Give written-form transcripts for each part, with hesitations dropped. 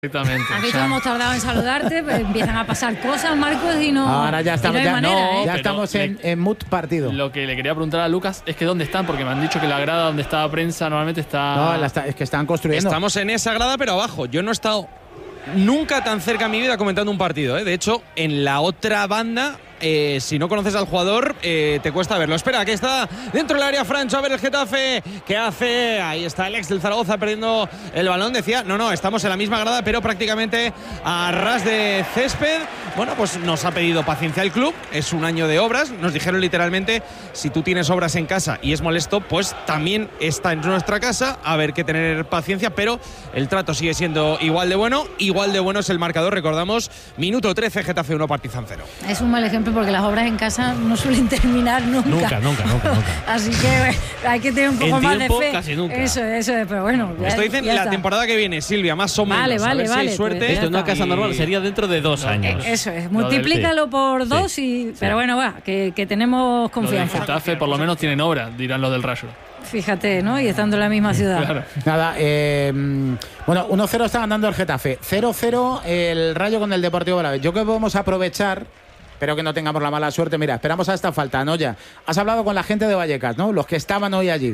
Exactamente. Aquí todos hemos tardado en saludarte, pues empiezan a pasar cosas, Marcos, y no. Ahora ya estamos, ya estamos en mood partido. Lo que le quería preguntar a Lucas es que ¿dónde están? Porque me han dicho que la grada donde está la prensa normalmente está. No, es que están construyendo. Estamos en esa grada, pero abajo. Yo no he estado nunca tan cerca en mi vida comentando un partido, ¿eh? De hecho, en la otra banda. Si no conoces al jugador, te cuesta verlo. Espera, que está dentro del área Francho. A ver el Getafe. ¿Qué hace? Ahí está el ex del Zaragoza perdiendo el balón. Decía, no, estamos en la misma grada, pero prácticamente a ras de césped. Bueno, pues nos ha pedido paciencia el club. Es un año de obras. Nos dijeron literalmente, si tú tienes obras en casa y es molesto, pues también está en nuestra casa. A ver, que tener paciencia, pero el trato sigue siendo igual de bueno. Igual de bueno es el marcador. Recordamos, minuto 13, Getafe 1, Partizan 0. Es un mal ejemplo porque las obras en casa no suelen terminar nunca. Nunca. Así que hay que tener un poco más de fe. Casi nunca. Eso es, pero bueno. Esto dicen la temporada que viene, Silvia, más o menos. Vale, si hay suerte. pues esto en una casa normal sería dentro de 2 años. Eso es, multiplícalo por 2 y. Pero bueno, que tenemos confianza. Los de Getafe por lo menos tienen obra, dirán los del Rayo. Fíjate, ¿no? Y estando en la misma ciudad. Claro. Nada, bueno, 1-0 está ganando el Getafe. 0-0 el Rayo con el Deportivo Alavés. Yo creo que podemos aprovechar. Espero que no tengamos la mala suerte. Mira, esperamos a esta falta, ¿no? Ya. Has hablado con la gente de Vallecas, ¿no? Los que estaban hoy allí.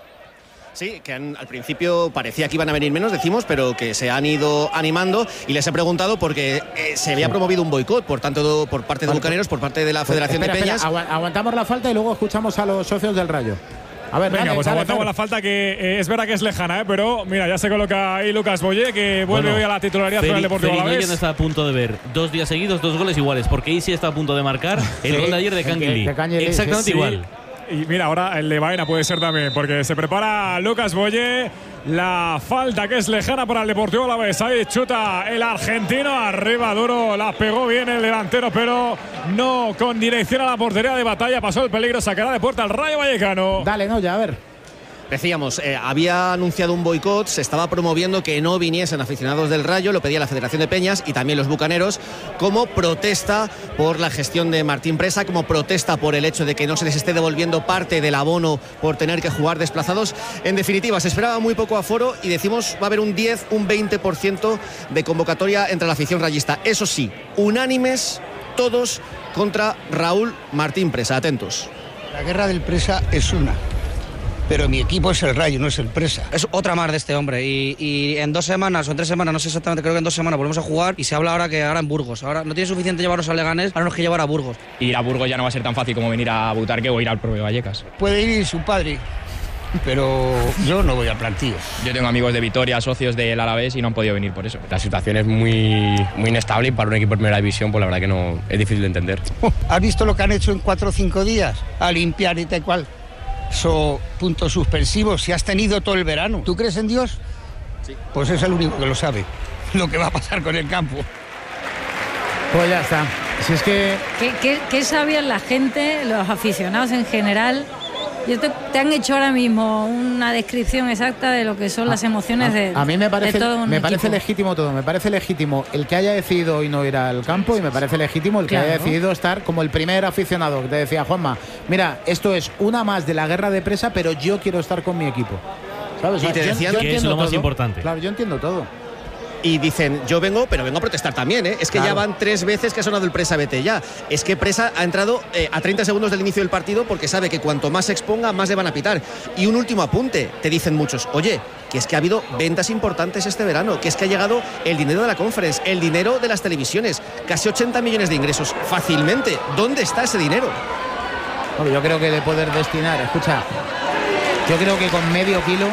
Sí, que al principio parecía que iban a venir menos, decimos, pero que se han ido animando y les he preguntado porque se había promovido un boicot, por tanto, por parte de Bucaneros, por parte de la Federación de Peñas. Aguantamos la falta y luego escuchamos a los socios del Rayo. A ver, venga, pues aguantamos la falta que es verdad que es lejana, pero mira, ya se coloca ahí Lucas Boyé, que vuelve hoy a la titularidad con el Deportivo Alavés. Está a punto de ver 2 días seguidos 2 goles iguales, porque Isi está a punto de marcar el gol de ayer de Canguilí. Exactamente igual. Y mira, ahora el de Baena puede ser también, porque se prepara Lucas Boyé. La falta que es lejana para el Deportivo Alavés. Ahí chuta el argentino, arriba duro, la pegó bien el delantero, pero no con dirección a la portería de Batalla. Pasó el peligro, sacará de puerta al Rayo Vallecano. Dale, no, ya, a ver. Decíamos, había anunciado un boicot, se estaba promoviendo que no viniesen aficionados del Rayo, lo pedía la Federación de Peñas y también los Bucaneros, como protesta por la gestión de Martín Presa, como protesta por el hecho de que no se les esté devolviendo parte del abono por tener que jugar desplazados. En definitiva, se esperaba muy poco aforo y decimos va a haber un 10, un 20% de convocatoria entre la afición rayista. Eso sí, unánimes todos contra Raúl Martín Presa. Atentos. La guerra del Presa es una. Pero mi equipo es el Rayo, no es el Presa. Es otra más de este hombre. Y en 2 semanas o en 3 semanas, no sé exactamente, creo que en 2 semanas volvemos a jugar. Y se habla ahora que ahora en Burgos. Ahora no tiene suficiente llevarnos a Leganés, ahora nos hay que llevar a Burgos. Ir a Burgos ya no va a ser tan fácil como venir a Butarque o ir al propio Vallecas. Puede ir su padre, pero yo no voy al plantío. Yo tengo amigos de Vitoria, socios del Alavés, y no han podido venir por eso. La situación es muy inestable y para un equipo de primera división, pues la verdad que no es difícil de entender. ¿Has visto lo que han hecho en 4 o 5 días? A limpiar y tal cual. So, puntos suspensivos, si has tenido todo el verano. ¿Tú crees en Dios? Sí. Pues es el único que lo sabe, lo que va a pasar con el campo. Pues ya está. Si es que... ¿Qué sabían la gente, los aficionados en general? Te han hecho ahora mismo una descripción exacta de lo que son las emociones de A mí me parece equipo. legítimo todo. Me parece legítimo el que haya decidido hoy no ir al campo y me parece legítimo el que haya decidido estar como el primer aficionado. Que te decía, Juanma, mira, esto es una más de la guerra de Presa, pero yo quiero estar con mi equipo. ¿Sabes? Y te decían que es lo más importante. Claro, yo entiendo todo. Y dicen, yo vengo, pero vengo a protestar también, ¿eh? Es que ya van 3 veces que ha sonado el Presa, vete ya. Es que Presa ha entrado a 30 segundos del inicio del partido porque sabe que cuanto más se exponga, más le van a pitar. Y un último apunte, te dicen muchos, oye, que es que ha habido ventas importantes este verano, que es que ha llegado el dinero de la Conference, el dinero de las televisiones, casi 80 millones de ingresos, fácilmente. ¿Dónde está ese dinero? Bueno, yo creo que de poder destinar, escucha, yo creo que con medio kilo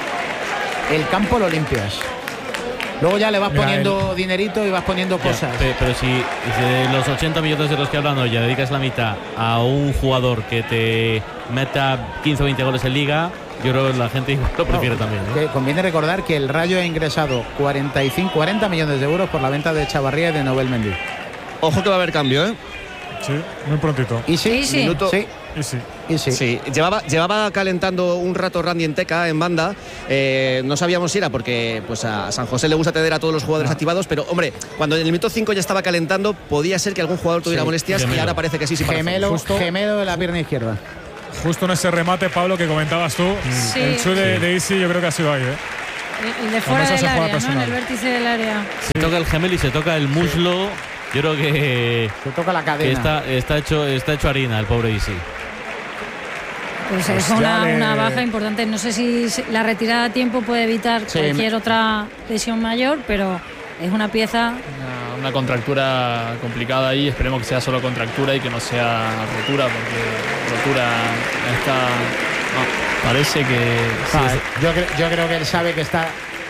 el campo lo limpias. Luego ya le vas poniendo dinerito y vas poniendo cosas. Pero si de los 80 millones de los que hablan hoy ya dedicas la mitad a un jugador que te meta 15 o 20 goles en Liga, yo creo que la gente igual lo prefiere también, ¿no? Que conviene recordar que el Rayo ha ingresado 40 millones de euros por la venta de Chavarría y de Nobel Mendy. Ojo que va a haber cambio, ¿eh? Sí, muy prontito. ¿Y sí? Minuto. Sí. Y sí. Sí, llevaba calentando un rato Randy Enteca en banda. No sabíamos si era porque pues a San José le gusta tener a todos los jugadores activados, pero hombre, cuando en el minuto 5 ya estaba calentando, podía ser que algún jugador tuviera molestias y ahora parece que sí. Gemelo de la pierna izquierda. Justo en ese remate, Pablo, que comentabas tú, el chute de Isi, yo creo que ha sido ahí, ¿eh? El de fuera Además, del esa jugada área, ¿no? En personal. el vértice del área. Se toca el gemelo y se toca el muslo. Yo creo que Se toca la que cadena. está hecho harina el pobre Isi. Pues es ya una baja importante. No sé si la retirada a tiempo puede evitar Sí, cualquier otra lesión mayor, pero es una pieza. Una contractura complicada ahí. Esperemos que sea solo contractura y que no sea rotura, porque rotura está. No, parece que. sí, Yo creo que él sabe que está.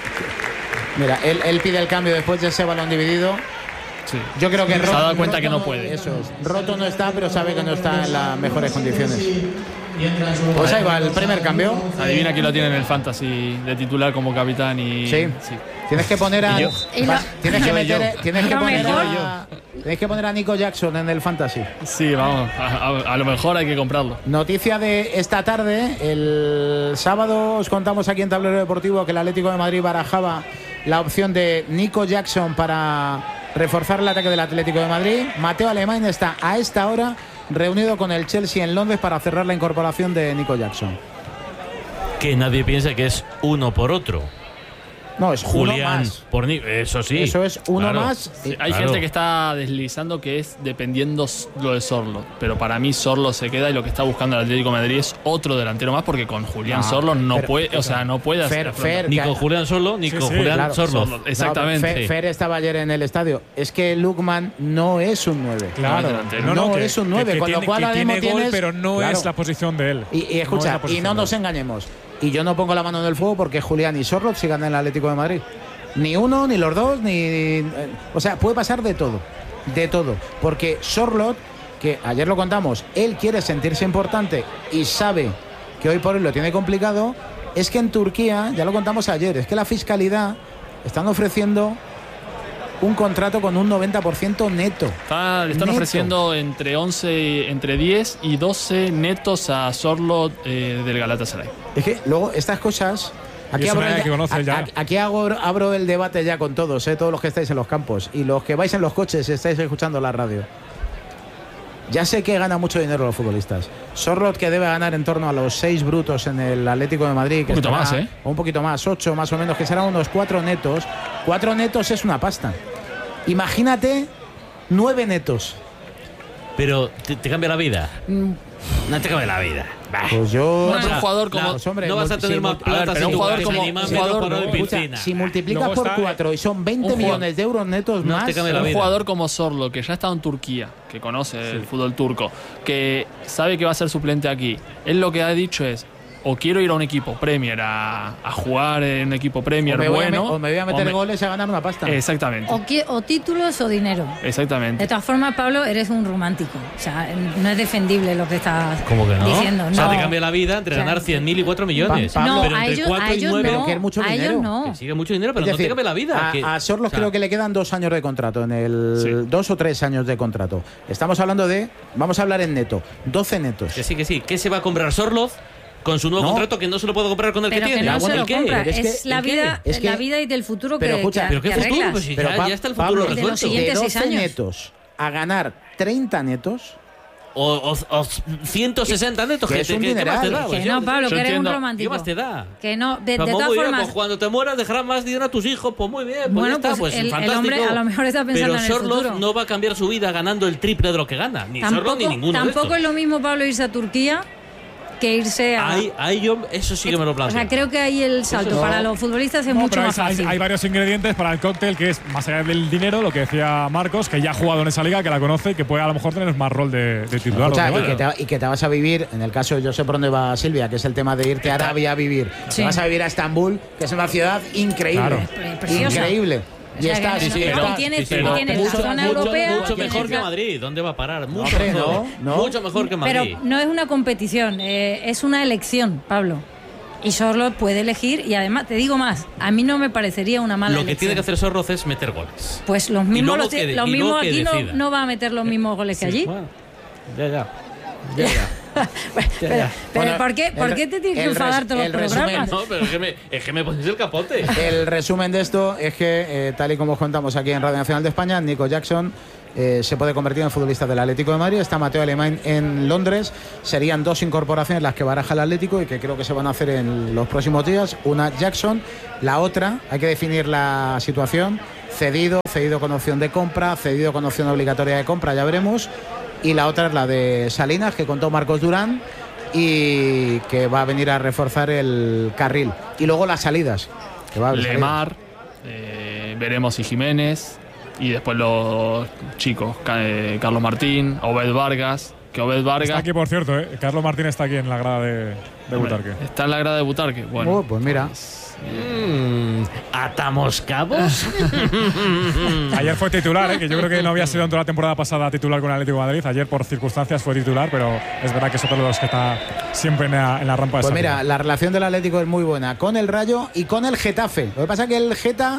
Mira, él pide el cambio después de ese balón dividido. sí. Yo creo que Se ha dado cuenta que no puede. Eso es. Roto no está, pero sabe que no está en las mejores condiciones. Pues ahí va el primer cambio. Adivina quién lo tiene en el fantasy de titular como capitán y. Sí. Tienes que poner a. Y lo- Tienes que Yo. meter. Tienes que Lo poner mejor. a. Tienes que poner a Nico Jackson en el fantasy. Sí, vamos. A lo mejor hay que comprarlo. Noticia de esta tarde. El sábado os contamos aquí en Tablero Deportivo que el Atlético de Madrid barajaba la opción de Nico Jackson para reforzar el ataque del Atlético de Madrid. Mateo Alemán está a esta hora reunido con el Chelsea en Londres para cerrar la incorporación de Nico Jackson. Que nadie piense que es uno por otro. No, es Julián uno más. por eso sí. Eso es uno claro. más. Sí, hay Claro. gente que está deslizando que es dependiendo lo de Sorlo, pero para mí Sorlo se queda y lo que está buscando el Atlético de Madrid es otro delantero más porque con Julián Sorlo no pero- puede, o sea, no puede hacer Fer, Ni que- con Julián solo, ni Sí, con sí, Julián claro, Sorloz. Sorlo, exactamente. No, Fer estaba ayer en el estadio. Es que Lukman no es un 9. Claro, No es un 9, con lo cual que ahora tiene mismo gol, tienes- pero no claro. es la posición de él. Y escucha, No es la y no posición nos de él. engañemos. Y yo no pongo la mano en el fuego porque Julián y Sorloth sigan en el Atlético de Madrid. Ni uno, ni los dos, o sea, puede pasar de todo. De todo. Porque Sorloth, que ayer lo contamos, él quiere sentirse importante y sabe que hoy por hoy lo tiene complicado. Es que en Turquía, ya lo contamos ayer, es que la fiscalidad están ofreciendo un contrato con un 90% neto. Le están Neto. ofreciendo entre 10 y 12 netos a Sorlo del Galatasaray. Es que luego estas cosas. Y es abro una el- que conoces ya. aquí abro el debate ya con todos, todos los que estáis en los campos y los que vais en los coches y estáis escuchando la radio. Ya sé que gana mucho dinero los futbolistas. Sorloth, que debe ganar en torno a los 6 brutos en el Atlético de Madrid. Que Un poquito estará- más, ¿eh? O un poquito más, 8 más o menos, que serán unos 4 netos. 4 netos es una pasta. Imagínate 9 netos. Pero te cambia la vida. No te cambia la vida. Bah. Pues yo. Bueno, pero un jugador como. Pues, hombre, no vas a tener más a ver, plata pero si un tu jugador casa como- ni más un jugador menos para como- de escucha, piscina. si multiplicas Luego por está- 4 y son 20 un jugador- millones de euros netos No más. te cambia la Un vida. jugador como Sorlo, que ya ha estado en Turquía, que conoce el fútbol turco, que sabe que va a ser suplente aquí, él lo que ha dicho es: o quiero ir a un equipo Premier a jugar en un equipo Premier o me voy a bueno. o me voy a meter o me- goles a ganar una pasta. Exactamente. O títulos o dinero. Exactamente. De todas formas, Pablo, eres un romántico. O sea, no es defendible lo que estás ¿Cómo que no? diciendo. O sea, No. te cambia la vida entre O sea, ganar 100.000 y 4 millones. Pablo, No, pero a entre ellos, 4 a y ellos 9. no. que es mucho A ellos dinero. no. Que sigue mucho dinero, pero Es no te decir, cambia la vida. A Sorloth creo que le quedan 2 años de contrato, en el Sí. 2 o 3 años de contrato. Estamos hablando de, vamos a hablar en neto, 12 netos. Que sí, que sí. ¿Qué se va a comprar Sorloth con su nuevo No. contrato que no se lo puede comprar con el Pero que que tiene? no se ¿El lo qué? compra. Pero es que- Es la ¿el qué? vida, Es que- la vida y del futuro pero que, escucha, ¿Pero qué que futuro? arreglas. Pues si Pero ya está el futuro Pablo, de los resuelto. siguientes de 6 12 años. netos a ganar 30 netos, O 160 netos. Que ¿Qué es un qué más te dineral. da? Que Pues no, ya, Pablo, yo que eres un entiendo. ¿Qué romántico. más te da? Que no, de Vamos, todas muy bien, formas. pues cuando te mueras dejarás más dinero a tus hijos, pues muy bien, pues Bueno, ya está, pues pues el fantástico. hombre a lo mejor está pensando pero en el Sorloth futuro. no va a cambiar su vida ganando el triple de lo que gana, ni Sorloth ni ninguno de tampoco estos. es lo mismo, Pablo, irse a Turquía que irse a. Ahí yo, eso sí que me lo o planteo. sea, creo que ahí el salto no. para los futbolistas es No, mucho pero más hay, fácil. hay varios ingredientes para el cóctel que es, más allá del dinero, lo que decía Marcos, que ya ha jugado en esa liga, que la conoce y que puede a lo mejor tener más rol de titular. escucha, o de y, que bala. te vas a vivir, en el caso, yo sé por dónde va Silvia, que es el tema de irte a Arabia a vivir. Sí. Te vas a vivir a Estambul, que es una ciudad increíble. Claro. Preciosa. Increíble. O Y sea, estás, que sí, no- pero- y tienes, sí, sí, y pero tienes la mucho- zona mucho- europea. Mucho tienes mejor que la- Madrid. ¿Dónde va a parar? Mucho hombre, mejor. no. Mucho mejor que Madrid. Pero no es una competición, es una elección, Pablo. Y Sorloth puede elegir y además, te digo más, a mí no me parecería una mala lo que elección. tiene que hacer Sorloth es meter goles. Pues los mismos, luego los mismos que aquí decida. no va a meter los mismos goles que allí. Bueno, ya. Pero ¿por qué te tienes que enfadar todos los programas? No, pero es que me pones el capote. El resumen de esto es que, tal y como os contamos aquí en Radio Nacional de España, Nico Jackson se puede convertir en futbolista del Atlético de Madrid. Está Mateo Alemán en Londres. Serían 2 incorporaciones las que baraja el Atlético y que creo que se van a hacer en los próximos días. Una, Jackson. La otra, hay que definir la situación. Cedido con opción de compra, cedido con opción obligatoria de compra, ya veremos. Y la otra es la de Salinas, que contó Marcos Durán y que va a venir a reforzar el carril. Y luego las salidas. Que va a haber Lemar, veremos si Jiménez. Y después los chicos, Carlos Martín, Obed Vargas. Que Obed Vargas. Está aquí, por cierto, Carlos Martín está aquí en la grada de Butarque. Está en la grada de Butarque. Bueno, pues mira. ¿Atamos cabos? Ayer fue titular, que yo creo que no había sido en toda la temporada pasada titular con el Atlético de Madrid. Ayer, por circunstancias, fue titular, pero es verdad que es otro de los que está siempre en la rampa de Pues salida. mira, la relación del Atlético es muy buena con el Rayo y con el Getafe. Lo que pasa es que el Geta.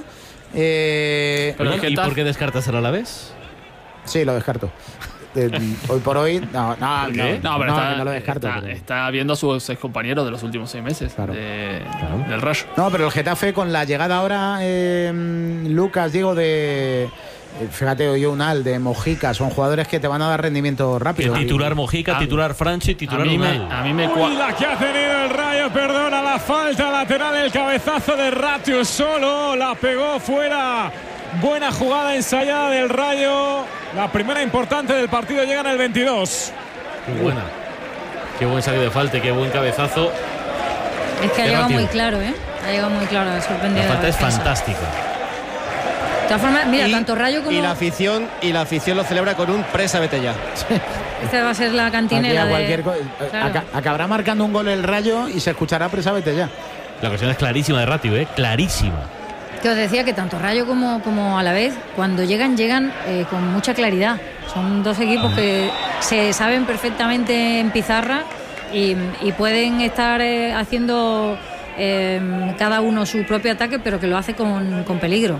¿Y por qué descartas al Alavés? Sí, lo descarto. Hoy por hoy, no pero lo descarto. Está viendo a sus excompañeros de los últimos 6 meses del Rayo. No, pero el Getafe, con la llegada ahora, Lucas, Diego, fíjate, hoy Unal, de Mojica, son jugadores que te van a dar rendimiento rápido. Que titular Mojica, titular Franchi, titular Unal. La que ha tenido el Rayo, perdona la falta lateral, el cabezazo de Ratio solo, la pegó fuera. Buena jugada ensayada del Rayo. La primera importante del partido llega en el 22. Qué buena. Qué buen salido de falta, qué buen cabezazo. Es que ha llegado muy claro, Ha llegado muy claro, ha sorprendido. La falta es fantástica. De todas formas, mira, tanto Rayo como. Y la afición lo celebra con un presa vete ya. Esta va a ser la cantinela de. Claro. Acabará marcando un gol el Rayo y se escuchará presa vete ya. La ocasión es clarísima de Ratio, clarísima. Que os decía que tanto Rayo como Alavés, cuando llegan con mucha claridad. Son dos equipos que se saben perfectamente en pizarra y pueden estar haciendo cada uno su propio ataque, pero que lo hace con peligro.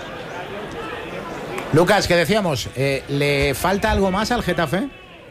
Lucas, que decíamos, ¿le falta algo más al Getafe?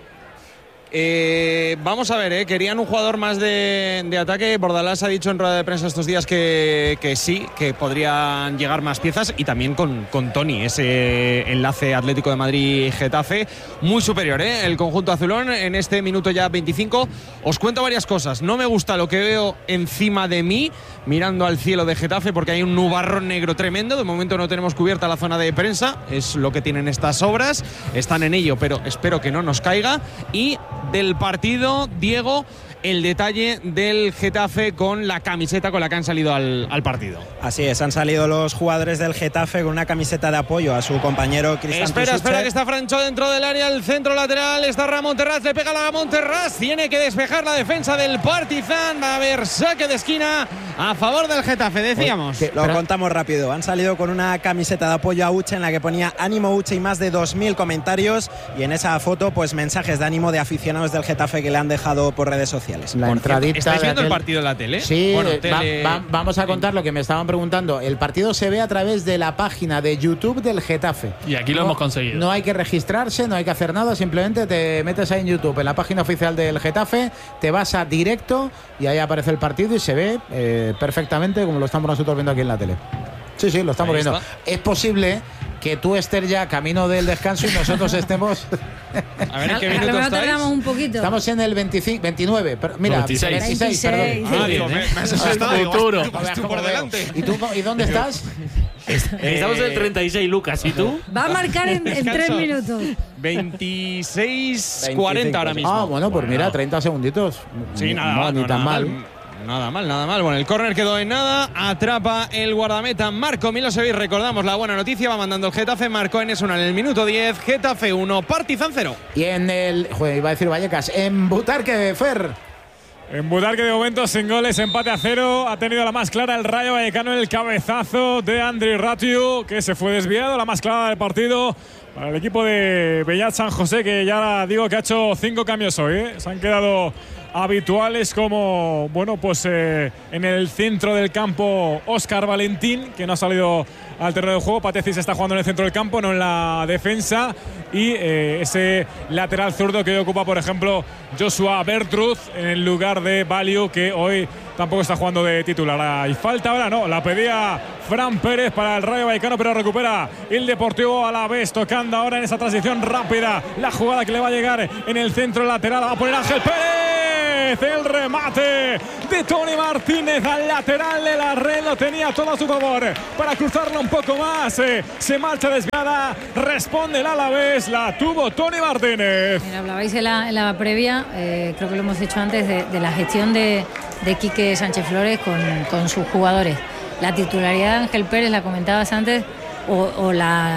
Vamos a ver, querían un jugador más de ataque. Bordalás ha dicho en rueda de prensa estos días que sí, que podrían llegar más piezas, y también con Toni, ese enlace Atlético de Madrid-Getafe muy superior, el conjunto azulón en este minuto ya 25. Os cuento varias cosas. No me gusta lo que veo encima de mí mirando al cielo de Getafe, porque hay un nubarrón negro tremendo. De momento no tenemos cubierta la zona de prensa, es lo que tienen estas obras, están en ello, pero espero que no nos caiga. Y del partido, Diego, el detalle del Getafe con la camiseta con la que han salido al partido. Así es, han salido los jugadores del Getafe con una camiseta de apoyo a su compañero Cristian Tusuche. Espera, que está Francho dentro del área, el centro lateral, está Ramón Terraz, le pega a Ramón Terraz, tiene que despejar la defensa del Partizan, va a haber saque de esquina a favor del Getafe, decíamos. Lo contamos rápido, han salido con una camiseta de apoyo a Uche en la que ponía ánimo Uche y más de 2000 comentarios, y en esa foto pues mensajes de ánimo de aficionados del Getafe que le han dejado por redes sociales. La entradita. ¿Estáis viendo el partido en la tele? Sí, bueno, vamos a contar lo que me estaban preguntando. El partido se ve a través de la página de YouTube del Getafe. Y aquí lo hemos conseguido. No hay que registrarse, no hay que hacer nada, simplemente te metes ahí en YouTube, en la página oficial del Getafe, te vas a directo y ahí aparece el partido y se ve perfectamente como lo estamos nosotros viendo aquí en la tele. Sí, lo estamos viendo. Es posible que tú estés ya camino del descanso y nosotros estamos. A ver, ¿en qué minuto estáis? Un poquito. Estamos en el 29. Mira, 26, perdón. Digo, me has asustado. Tú por delante. ¿Y dónde estás? Estamos en el 36, Lucas. ¿Y tú? Va a marcar en 3 minutos. 26:40 ahora mismo. Ah, bueno, pues mira, 30 segunditos. Sí, nada mal. Nada mal. Bueno, el córner quedó en nada. Atrapa el guardameta Marco Milosevic. Recordamos la buena noticia. Va mandando el Getafe. Marcó en Esuna en el minuto 10. Getafe 1, Partizan 0. Y en el. Iba a decir Vallecas. En Butarque, Fer. En Butarque de momento sin goles, empate a 0. Ha tenido la más clara el Rayo Vallecano, el cabezazo de Andri Ratiu, que se fue desviado. La más clara del partido para el equipo de Beñat San José, que ya digo que ha hecho 5 cambios hoy, ¿eh? Se han quedado habituales como, bueno, pues en el centro del campo Óscar Valentín, que no ha salido al terreno de juego. Patecis está jugando en el centro del campo, no en la defensa, y ese lateral zurdo que hoy ocupa, por ejemplo, Joshua Bertruz en el lugar de Value, que hoy tampoco está jugando de titular. Y falta ahora, no, la pedía Fran Pérez para el Rayo Vallecano, pero recupera el Deportivo Alavés, tocando ahora en esa transición rápida la jugada que le va a llegar en el centro lateral. Va a poner Ángel Pérez, el remate de Tony Martínez al lateral de la red, lo tenía todo a su favor para cruzarlo un poco más. Se marcha desviada, responde el Alavés, la tuvo Tony Martínez. Mira, hablabais en la previa, creo que lo hemos dicho antes, de la gestión de Quique Sánchez Flores con sus jugadores. La titularidad de Ángel Pérez, la comentabas antes, o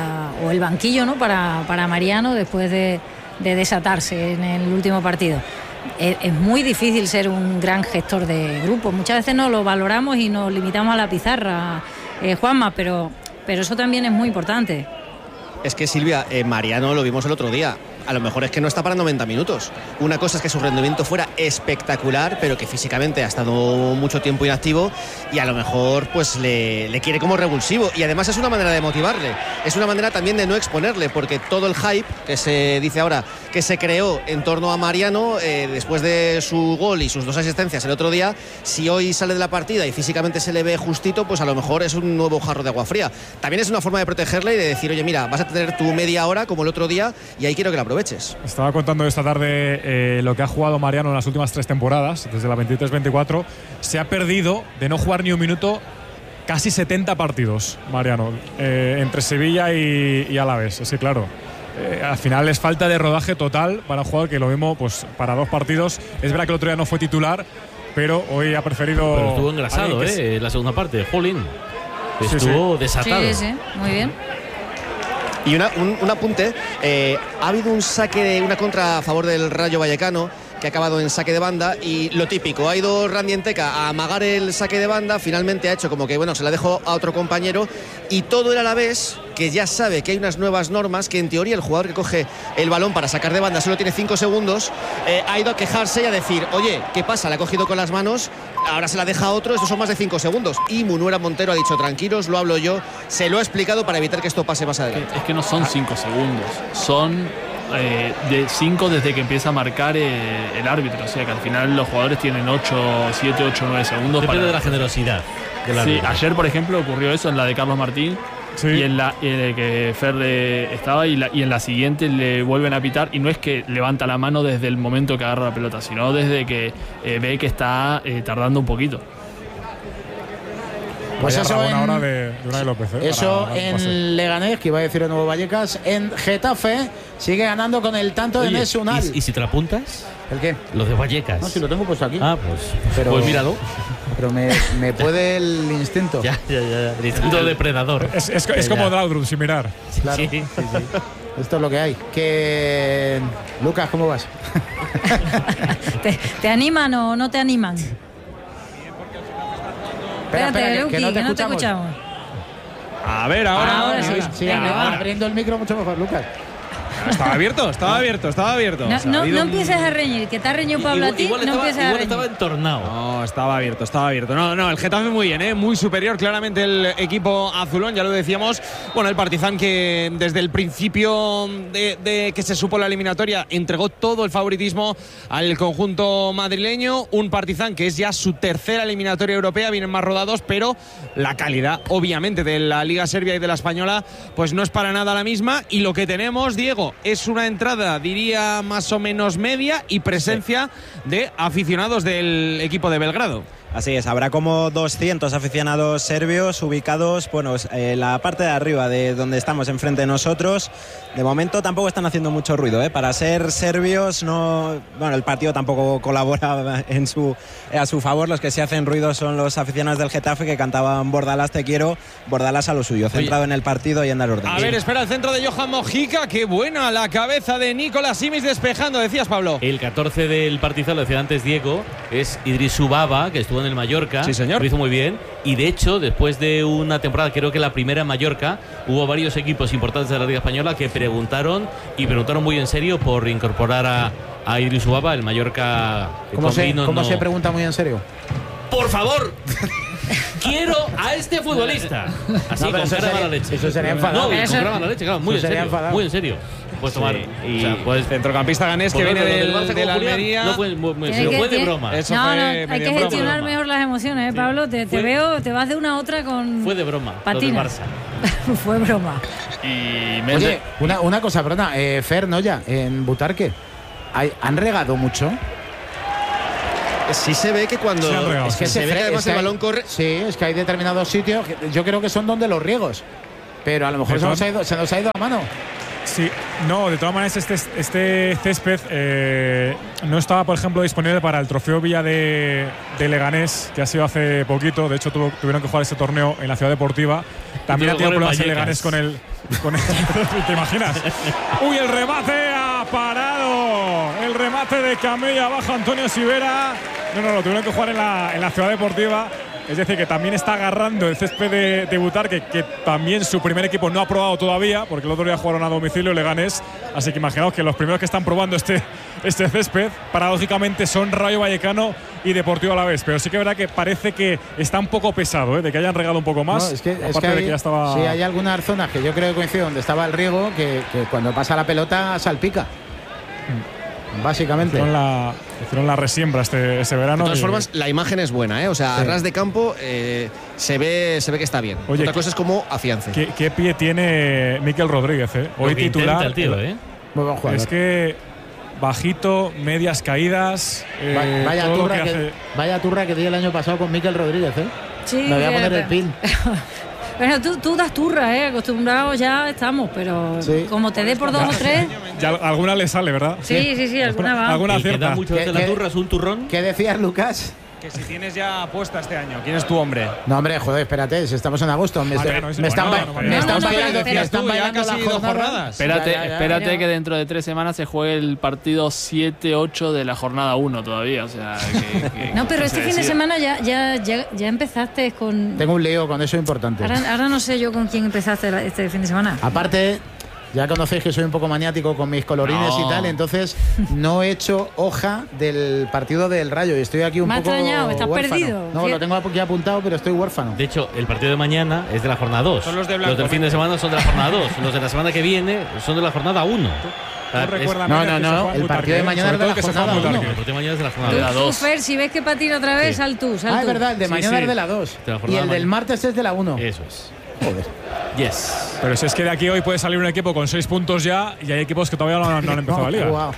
el banquillo, ¿no? para Mariano después de desatarse en el último partido. Es muy difícil ser un gran gestor de grupo. Muchas veces no lo valoramos y nos limitamos a la pizarra, Juanma, pero eso también es muy importante. Es que, Silvia, Mariano lo vimos el otro día. A lo mejor es que no está para 90 minutos. Una cosa es que su rendimiento fuera espectacular, pero que físicamente ha estado mucho tiempo inactivo y a lo mejor pues le quiere como revulsivo. Y además es una manera de motivarle, es una manera también de no exponerle, porque todo el hype que se dice ahora que se creó en torno a Mariano después de su gol y sus 2 asistencias el otro día, si hoy sale de la partida y físicamente se le ve justito, pues a lo mejor es un nuevo jarro de agua fría. También es una forma de protegerle y de decir, oye, mira, vas a tener tu media hora como el otro día y ahí quiero que la aproveches. Estaba contando esta tarde lo que ha jugado Mariano en las últimas 3 temporadas, desde la 23-24. Se ha perdido de no jugar ni un minuto casi 70 partidos, Mariano, entre Sevilla y Alavés. Sí, claro. Al final es falta de rodaje total para un jugador que lo mismo pues, para 2 partidos. Es verdad que el otro día no fue titular, pero hoy ha preferido. Pero estuvo engrasado, la segunda parte, Jolín. Estuvo desatado. Sí, muy bien. Y un apunte, ha habido una contra a favor del Rayo Vallecano que ha acabado en saque de banda, y lo típico, ha ido Randy Enteca a amagar el saque de banda, finalmente ha hecho como que bueno, se la dejó a otro compañero, y todo el Alavés, que ya sabe que hay unas nuevas normas, que en teoría el jugador que coge el balón para sacar de banda solo tiene 5 segundos, ha ido a quejarse y a decir, oye, ¿qué pasa? La ha cogido con las manos, ahora se la deja a otro, estos son más de 5 segundos. Y Munuera Montero ha dicho, tranquilos, lo hablo yo, se lo ha explicado para evitar que esto pase más adelante. Es que no son 5 segundos, son de 5 desde que empieza a marcar el árbitro. O sea que al final los jugadores tienen 7, 8, 9 segundos. Depende de la generosidad del árbitro. Sí, ayer por ejemplo ocurrió eso en la de Carlos Martín. Sí. Y en la que Ferre estaba y en la siguiente le vuelven a pitar, y no es que levanta la mano desde el momento que agarra la pelota, sino desde que ve que está tardando un poquito. Pues eso en hora de Unai López, eso en Leganés, que iba a decir el nuevo Vallecas. En Getafe sigue ganando con el tanto de Messi Unal. ¿Y si te la apuntas? ¿El qué? Lo de Vallecas. No, si lo tengo puesto aquí. Ah, pues míralo. Pero me puede el instinto. Ya. El instinto depredador. Es como Laudrup, sin mirar. Claro. Sí. Esto es lo que hay. Que Lucas, ¿cómo vas? ¿Te animan o no te animan? Espérate, Luqui, que no te escuchamos. A ver, ahora sí, abriendo el micro mucho mejor, Lucas. Estaba abierto. No empieces a reñir, que te ha reñido Pablo a ti. No empieces a reñir. Estaba entornado. No, estaba abierto. No, el Getafe muy bien, muy superior claramente el equipo azulón, ya lo decíamos. Bueno, el Partizan, que desde el principio de que se supo la eliminatoria entregó todo el favoritismo al conjunto madrileño. Un Partizan que es ya su 3ª eliminatoria europea, vienen más rodados, pero la calidad obviamente de la Liga Serbia y de la Española pues no es para nada la misma. Y lo que tenemos, Diego, es una entrada, diría, más o menos media, y presencia de aficionados del equipo de Belgrado. Así es, habrá como 200 aficionados serbios ubicados, bueno, en la parte de arriba de donde estamos enfrente de nosotros. De momento tampoco están haciendo mucho ruido, para ser serbios no, bueno, el partido tampoco colabora a su favor. Los que sí hacen ruido son los aficionados del Getafe, que cantaban Bordalas te quiero, Bordalas a lo suyo, centrado en el partido y en dar orden. A ver, espera, el centro de Johan Mojica, qué buena la cabeza de Nicolás Simic despejando, decías, Pablo. El 14 del Partizan, lo decía antes Diego, es Idrisu Baba, que estuvo estuvo en el Mallorca. Sí, señor. Lo hizo muy bien. Y de hecho, después de una temporada, creo que la primera en Mallorca, hubo varios equipos importantes de la Liga Española que preguntaron muy en serio por incorporar a Idris Ubaba. El Mallorca. ¿Cómo se pregunta muy en serio? ¡Por favor! ¡Quiero a este futbolista! Así, No, pero con cara mala leche. Eso sería enfadado. No, con cara mala leche, claro, muy en serio. Muy en serio. Puedes tomar. Y centrocampista ganés que viene de la Almería. No fue de broma. Hay que gestionar mejor las emociones, Pablo. Te veo, te vas de una a otra con. Fue de broma. Patinas. Fue broma. Y Oye, una cosa, perdona, Fer, Noya, en Butarque, ¿han regado mucho? Sí se ve que cuando es que se ve que además el balón corre. Sí, es que hay determinados sitios que yo creo que son donde los riegos, pero a lo mejor se nos ha ido la mano. Sí, no, de todas maneras este césped no estaba, por ejemplo, disponible para el Trofeo Villa de Leganés, que ha sido hace poquito. De hecho, tuvieron que jugar ese torneo en la Ciudad Deportiva. También ha tenido problemas en Leganés con el ¿te imaginas? ¡Uy, el remate ha parado! El remate de Camella, baja Antonio Sivera. No, tuvieron que jugar en la Ciudad Deportiva. Es decir, que también está agarrando el césped de Butarque, que también su primer equipo no ha probado todavía, porque el otro día jugaron a domicilio Leganés. Así que imaginaos que los primeros que están probando este césped, paradójicamente, son Rayo Vallecano y Deportivo Alavés. Pero sí que es verdad que parece que está un poco pesado, de que hayan regado un poco más. No, es que de que ya estaba... Sí, hay algunas zonas que yo creo que coinciden donde estaba el riego, que cuando pasa la pelota salpica. Básicamente. Hicieron la resiembra ese verano. De todas formas, la imagen es buena, O sea, sí. a ras de campo se ve que está bien. Oye, otra cosa es cómo afiance. ¿Qué pie tiene Mikel Rodríguez? Hoy titular. El tío, Muy buen jugador. Es que bajito, medias caídas. Vaya turra que di el año pasado con Mikel Rodríguez, Sí, me voy a poner el pin. Bueno, tú das turra, acostumbrados ya estamos, pero como te dé por 2 o 3. Ya alguna le sale, ¿verdad? Sí, alguna va. Alguna El que acierta. da mucho de la turra es un turrón. ¿Qué decías, Lucas? Que si tienes ya apuesta este año, ¿quién es tu hombre? No, hombre, joder, espérate, si estamos en agosto. Me están bailando las jornadas. Espérate que dentro de 3 semanas se juegue el partido 7-8 de la jornada 1 todavía. O sea, no, pero este fin de semana ya empezaste con. Tengo un lío con eso importante. Ahora no sé yo con quién empezaste este fin de semana. Aparte, ya conocéis que soy un poco maniático con mis colorines y tal, entonces no he hecho hoja del partido del Rayo y estoy aquí un poco extrañado, estás huérfano. perdido. No, lo tengo aquí apuntado, pero estoy huérfano. De hecho, el partido de mañana es de la jornada 2. Son los de blanco. Los del fin de semana son de la jornada 2. Los de la semana que viene son de la jornada 1. No, el partido de mañana es de la jornada 1. El partido de mañana es de la jornada 2. Fer, si ves que patina otra vez, sal tú. Es verdad, el de mañana es de la 2. Y el del martes es de la 1. Eso es. Joder. Yes. Pero si es que de aquí hoy puede salir un equipo con 6 puntos ya y hay equipos que todavía no han empezado la liga. Wow.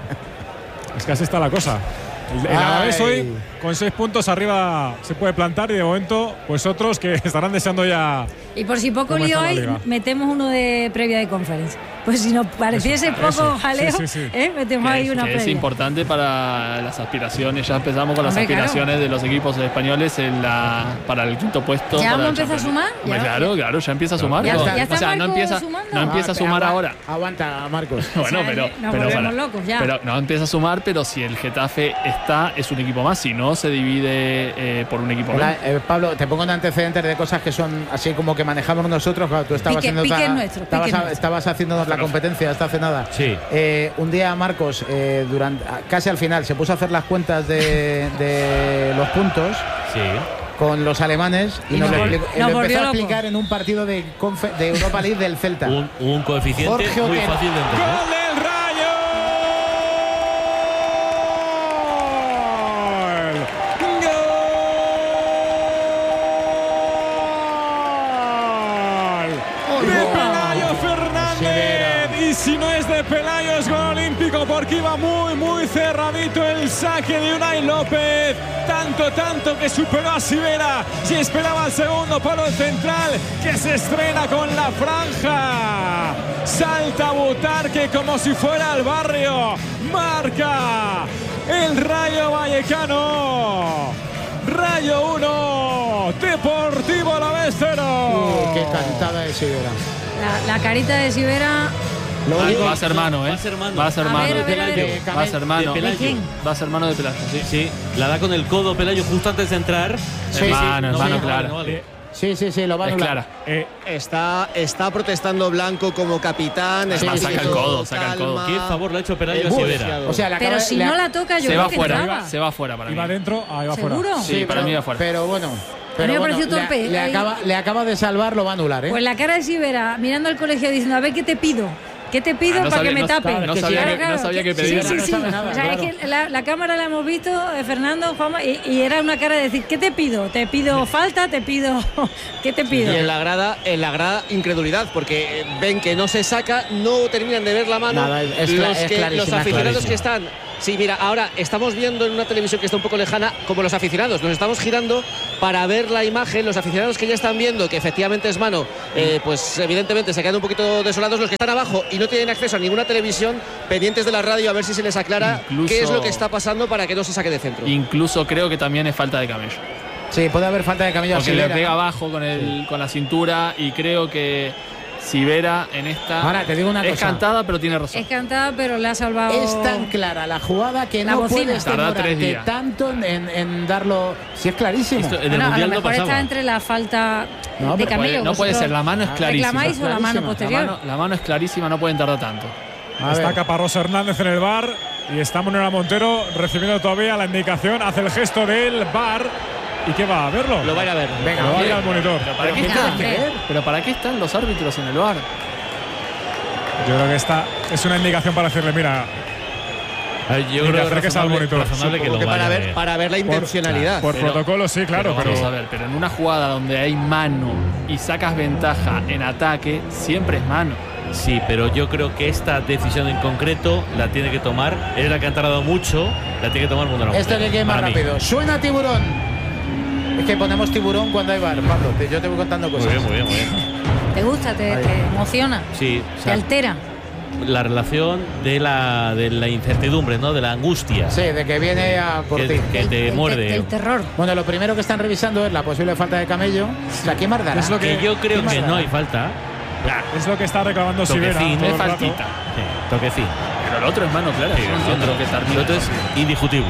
Es que así está la cosa. El Alavés hoy con 6 puntos arriba se puede plantar y de momento pues otros que estarán deseando ya. Y por si poco lío hay, metemos uno de previa de conference. Pues si nos pareciese poco jaleo, metemos ahí una previa. Es importante para las aspiraciones. Ya empezamos con las aspiraciones de los equipos españoles para el 5º puesto. ¿Ya uno empieza a sumar? Claro, ya empieza a sumar. Ya o sea, no empieza a sumar ahora. Aguanta, Marcos. Bueno, pero no empieza a sumar, pero si el Getafe es un equipo más, si no se divide por un equipo más. Pablo, te pongo en antecedentes de cosas que son así como que manejamos nosotros. Claro, tú estabas estabas haciéndonos la competencia hasta hace nada. Sí. Un día Marcos, casi al final, se puso a hacer las cuentas de los puntos. Sí. Con los alemanes y nos lo empezó a explicar en un partido de Europa League del Celta. Un coeficiente muy fácil de entender. ¡Gol del Rayo! ¡Gol! ¡De Pelayo Fernández! Y si no es de Pelayo es gol olímpico porque iba muy cerradito el saque de Unai López. Tanto que superó a Sivera. Si esperaba el segundo palo central que se estrena con la franja. Salta Butarque como si fuera al barrio. Marca el Rayo Vallecano. Rayo 1, Deportivo Alavés 0. Qué cantada de Sivera. La carita de Sivera Va a ser mano, ¿eh? Va a ser mano. Va a ser mano. Va a ser mano. ¿De quién? Va a ser mano de Pelayo, sí. Sí, la da con el codo Pelayo justo antes de entrar. Sí, mano, clara. Sí, lo va a anular. Está protestando Blanco como capitán. Saca el codo. ¿Qué favor le ha hecho Pelayo a Sivera? O sea, pero si no la toca, yo creo que entraba. Se va fuera para mí. ¿Iba dentro? Iba fuera. ¿Seguro? Sí, para mí va fuera. Pero bueno. A mí me ha parecido torpe. Le acaba de salvar, lo va a anular, ¿eh? Pues la cara de Sivera mirando al colegio diciendo, a ver, ¿qué te pido? ¿Qué te pido para que me tape? No sabía que pedía. Sí. Nada, o sea, es que la cámara la hemos visto, Fernando, Juanma, y era una cara de decir, ¿qué te pido? ¿Te pido falta? ¿Te pido? ¿Qué te pido? Y en la grada incredulidad, porque ven que no se saca, no terminan de ver la mano. Nada, los aficionados que están. Sí, mira, ahora estamos viendo en una televisión que está un poco lejana como los aficionados. Nos estamos girando para ver la imagen. Los aficionados que ya están viendo que efectivamente es mano, pues evidentemente se quedan un poquito desolados. Los que están abajo y no tienen acceso a ninguna televisión, pendientes de la radio a ver si se les aclara qué es lo que está pasando para que no se saque de centro. Incluso creo que también es falta de camello. Sí, puede haber falta de camello. Porque le pega abajo con la cintura y creo que Sivera en esta. Ahora te digo una cosa. Es cantada, pero tiene razón. Es cantada, pero le ha salvado. Es tan clara la jugada que no puedes demorarte tanto en darlo. Si es clarísimo. A lo mejor está entre la falta de camello. No puede ser, la mano es clarísima. ¿Reclamáis o la mano posterior? La mano es clarísima, no pueden tardar tanto. Está Caparrós Hernández en el VAR y está Manuela Montero recibiendo todavía la indicación. Hace el gesto del VAR. ¿Y qué va a verlo? Lo va a ir a ver. Venga, lo va a ir al monitor. ¿Pero para qué están los árbitros en el VAR? Yo creo que esta es una indicación para decirle, mira. Yo creo que es al monitor. Para ver la intencionalidad. Por protocolo, sí, claro. Pero vamos a ver, pero en una jugada donde hay mano y sacas ventaja en ataque, siempre es mano. Sí, pero yo creo que esta decisión en concreto la tiene que tomar. Es la que ha tardado mucho, la tiene que tomar Mundo. Esto que quede más rápido. Suena tiburón. Es que ponemos tiburón cuando hay VAR, Pablo. Yo te voy contando cosas. Muy bien. ¿Te gusta? ¿Te emociona? Sí. ¿Te altera? La relación de la incertidumbre, ¿no? De la angustia. Sí, de que viene a por ti. Que te muerde. El terror. Bueno, lo primero que están revisando es la posible falta de camello. O sea, ¿qué más dará? Es lo que yo creo que no hay falta. Es lo que está reclamando Sivera. Es faltita. Toquecín. Pero el otro es mano clara. El otro es indiscutible.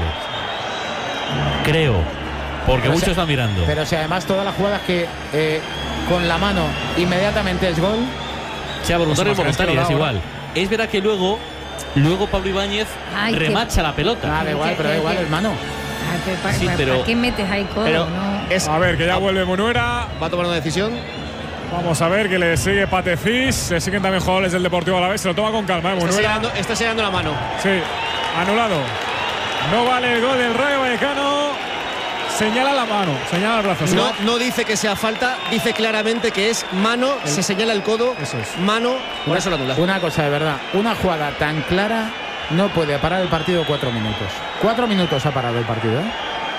Creo. Porque muchos están mirando. Pero si además todas las jugadas que con la mano inmediatamente es gol. Sea voluntario o voluntario, es igual. Es verdad que luego Pablo Ibáñez remacha la pelota. Da igual, pero da igual, hermano. ¿Para qué metes ahí codo? A ver, que ya vuelve Monuera. Va a tomar una decisión. Vamos a ver que le sigue Patefís. Se siguen también jugadores del Deportivo Alavés. Se lo toma con calma, Monuera. Está señalando la mano. Sí, anulado. No vale el gol del Rayo Vallecano. Señala la mano, señala el brazo. No dice que sea falta, dice claramente que es mano, se señala el codo, mano, por eso lo anula. Una cosa de verdad, una jugada tan clara no puede parar el partido 4 minutos. 4 minutos ha parado el partido, ¿eh?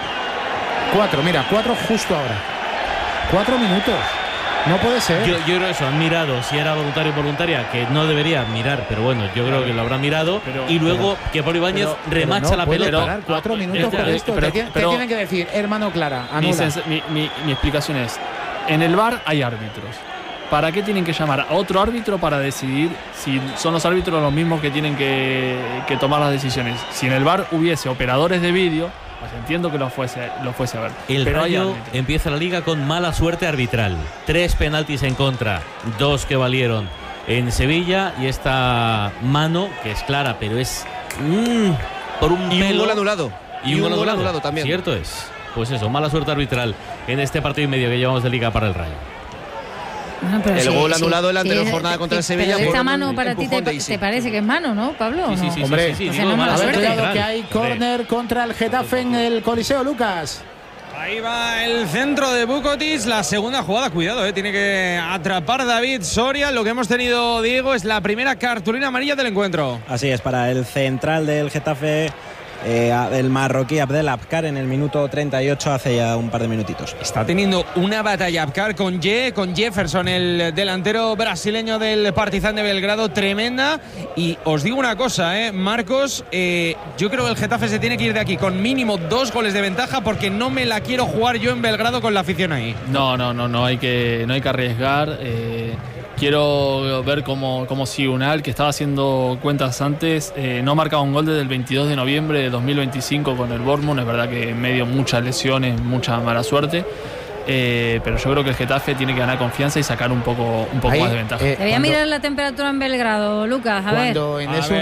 4 justo ahora. 4 minutos. No puede ser. Yo creo eso, han mirado si era voluntario o voluntaria, que no debería mirar, pero bueno, yo creo que lo habrán mirado. Y luego que Pablo Ibáñez remacha la pelota. Parar 4 minutos por esto. ¿Qué tienen que decir? Hermano Clara, anula. Mi explicación es, en el VAR hay árbitros. ¿Para qué tienen que llamar a otro árbitro para decidir si son los árbitros los mismos que tienen que tomar las decisiones? Si en el VAR hubiese operadores de vídeo, pues entiendo que lo fuese a ver. El Rayo empieza la liga con mala suerte arbitral. 3 penaltis en contra, 2 que valieron en Sevilla y esta mano, que es clara, pero es por un pelo. Y un gol anulado. Y un gol anulado también. Cierto es. Pues eso, mala suerte arbitral en este partido y medio que llevamos de liga para el Rayo. Bueno, el gol anulado en la anterior jornada contra el Sevilla. Pero esta mano para ti te parece que es mano, ¿no, Pablo? Sí, hombre, mala suerte. Cuidado que hay córner contra el Getafe en el Coliseo, Lucas. Ahí va el centro de Bukovic, la segunda jugada, cuidado, tiene que atrapar David Soria. Lo que hemos tenido, Diego, es la primera cartulina amarilla del encuentro. Así es, para el central del Getafe, el marroquí Abdel Abkar, en el minuto 38, hace ya un par de minutitos. Está teniendo una batalla Abkar con Jefferson, el delantero brasileño del Partizan de Belgrado, tremenda. Y os digo una cosa, Marcos, yo creo que el Getafe se tiene que ir de aquí con mínimo 2 goles de ventaja, porque no me la quiero jugar yo en Belgrado con la afición ahí. No hay que arriesgar. Quiero ver cómo sigue Unal, que estaba haciendo cuentas antes. No marcaba un gol desde el 22 de noviembre de 2025 con el Bournemouth. Es verdad que en medio muchas lesiones, mucha mala suerte. Pero yo creo que el Getafe tiene que ganar confianza y sacar un poco Ahí, más de ventaja. Te voy a mirar la temperatura en Belgrado, Lucas. Cuando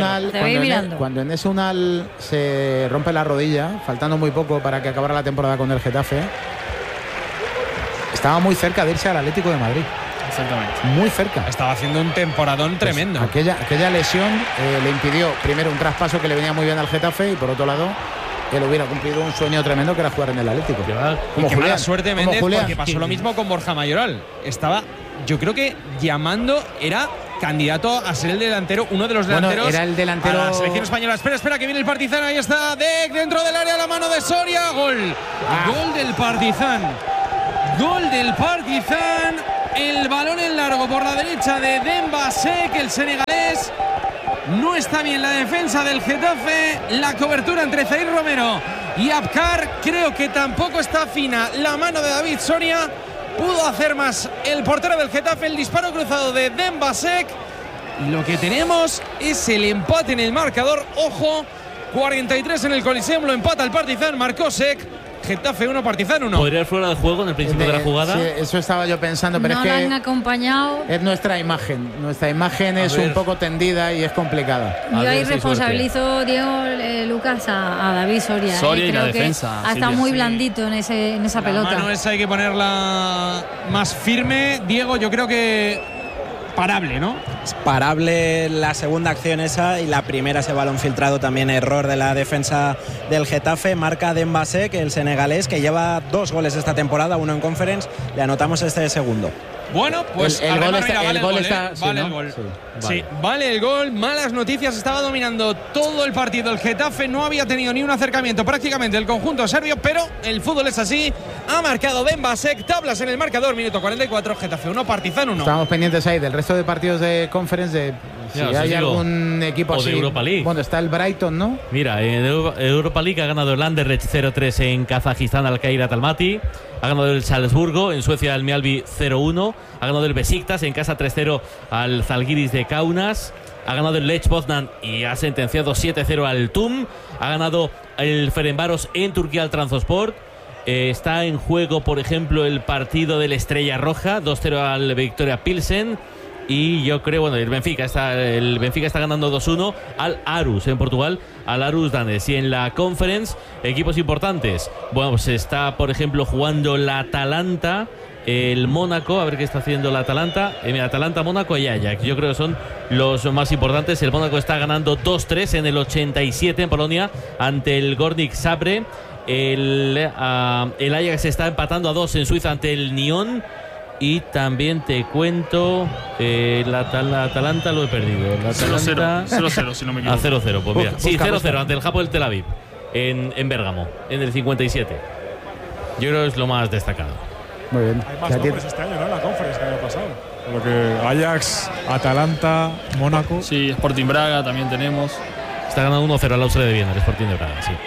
Enes Unal se rompe la rodilla, faltando muy poco para que acabara la temporada con el Getafe, estaba muy cerca de irse al Atlético de Madrid. Exactamente. Muy cerca. Estaba haciendo un temporadón tremendo. Aquella lesión le impidió primero un traspaso que le venía muy bien al Getafe y por otro lado él hubiera cumplido un sueño tremendo que era jugar en el Atlético. Como Julián, mala suerte Méndez, porque pasó lo mismo con Borja Mayoral. Estaba, yo creo que llamando, era candidato a ser el delantero, uno de los delanteros. Era el delantero a la selección española. Espera, que viene el Partizan. Ahí está Dec dentro del área, la mano de Soria. Gol. Gol del Partizan. Gol del Partizan. El balón en largo por la derecha de Demba Sek, el senegalés. No está bien la defensa del Getafe. La cobertura entre Zaire Romero y Abkar. Creo que tampoco está fina la mano de David Soria. Pudo hacer más el portero del Getafe. El disparo cruzado de Demba Sek. Y lo que tenemos es el empate en el marcador. Ojo, 43 en el Coliseum. Lo empata el Partizan. Marcó Sek. Getafe 1, Partizan 1. ¿Podría ir fuera de juego en el principio de la jugada? Sí, eso estaba yo pensando, pero no es que la han acompañado. Es nuestra imagen. Nuestra imagen es un poco tendida y es complicada. Yo ahí responsabilizo, Diego, Lucas, a David Soria. Soria y la defensa. Ha estado muy blandito en esa pelota. La mano esa hay que ponerla más firme. Diego, yo creo que parable, ¿no? Es parable la segunda acción esa y la primera, ese balón filtrado, también error de la defensa del Getafe. Marca Demba Sek, el senegalés, que lleva 2 goles esta temporada, 1 en Conference. Le anotamos este segundo. Bueno, pues el gol está, vale el gol está, sí, vale ¿no? el gol. Sí, vale. Sí, vale el gol. Malas noticias, estaba dominando todo el partido. El Getafe no había tenido ni un acercamiento prácticamente el conjunto serbio, pero el fútbol es así. Ha marcado Demba Sek, tablas en el marcador, minuto 44, Getafe 1, Partizan 1. Estamos pendientes ahí del resto de partidos de Conference, de si hay algún equipo así. De Europa League. Bueno, está el Brighton, ¿no? Mira, en Europa League ha ganado el Anderlecht 0-3 en Kazajistán al Kairat Almaty. Ha ganado el Salzburgo, en Suecia el Mjällby 0-1. Ha ganado el Besiktas en casa 3-0 al Zalgiris de Kaunas. Ha ganado el Lech Poznan y ha sentenciado 7-0 al TUM. Ha ganado el Ferencváros en Turquía al Trabzonspor. Está en juego, por ejemplo, el partido del Estrella Roja, 2-0 al Victoria Pilsen. Y yo creo, bueno, el Benfica está ganando 2-1 al Aarhus en Portugal, al Aarhus Danes. Y en la Conference, equipos importantes. Bueno, pues está, por ejemplo, jugando la Atalanta, el Mónaco, a ver qué está haciendo la Atalanta. Atalanta, Mónaco y Ajax. Yo creo que son los más importantes. El Mónaco está ganando 2-3 en el 87 en Polonia ante el Górnik Zabrze. El Ajax está empatando a 2 en Suiza ante el Nyon. Y también te cuento, la Atalanta lo he perdido. 0-0, si no me equivoco. A 0-0, pues mira. Sí, 0-0 ante el Hapoel Tel Aviv, en Bérgamo, en el 57. Yo creo que es lo más destacado. Muy bien. Hay más nombres este año, ¿no? En la Conference que el año pasado. Por lo que Ajax, Atalanta, Mónaco. Sí, Sporting Braga también tenemos. Está ganando 1-0 al Austria de Viena, el Sporting de Braga, sí.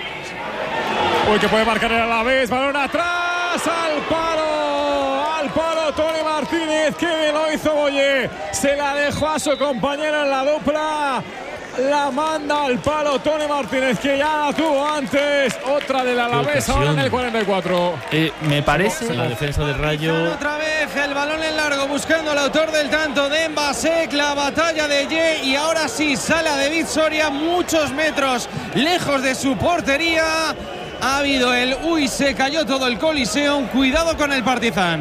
Uy, que puede marcar el Alavés, balón atrás, al palo, Tony Martínez, que bien lo hizo Boye, se la dejó a su compañero en la dupla, la manda al palo Tony Martínez, que ya la tuvo antes, otra del Alavés ahora en el 44. Me parece la defensa del Rayo. Otra vez el balón en largo buscando al autor del tanto, Demba Sek, la batalla de Ye, y ahora sí sale a David Soria muchos metros lejos de su portería. Ha habido se cayó todo el Coliseum. Cuidado con el Partizan.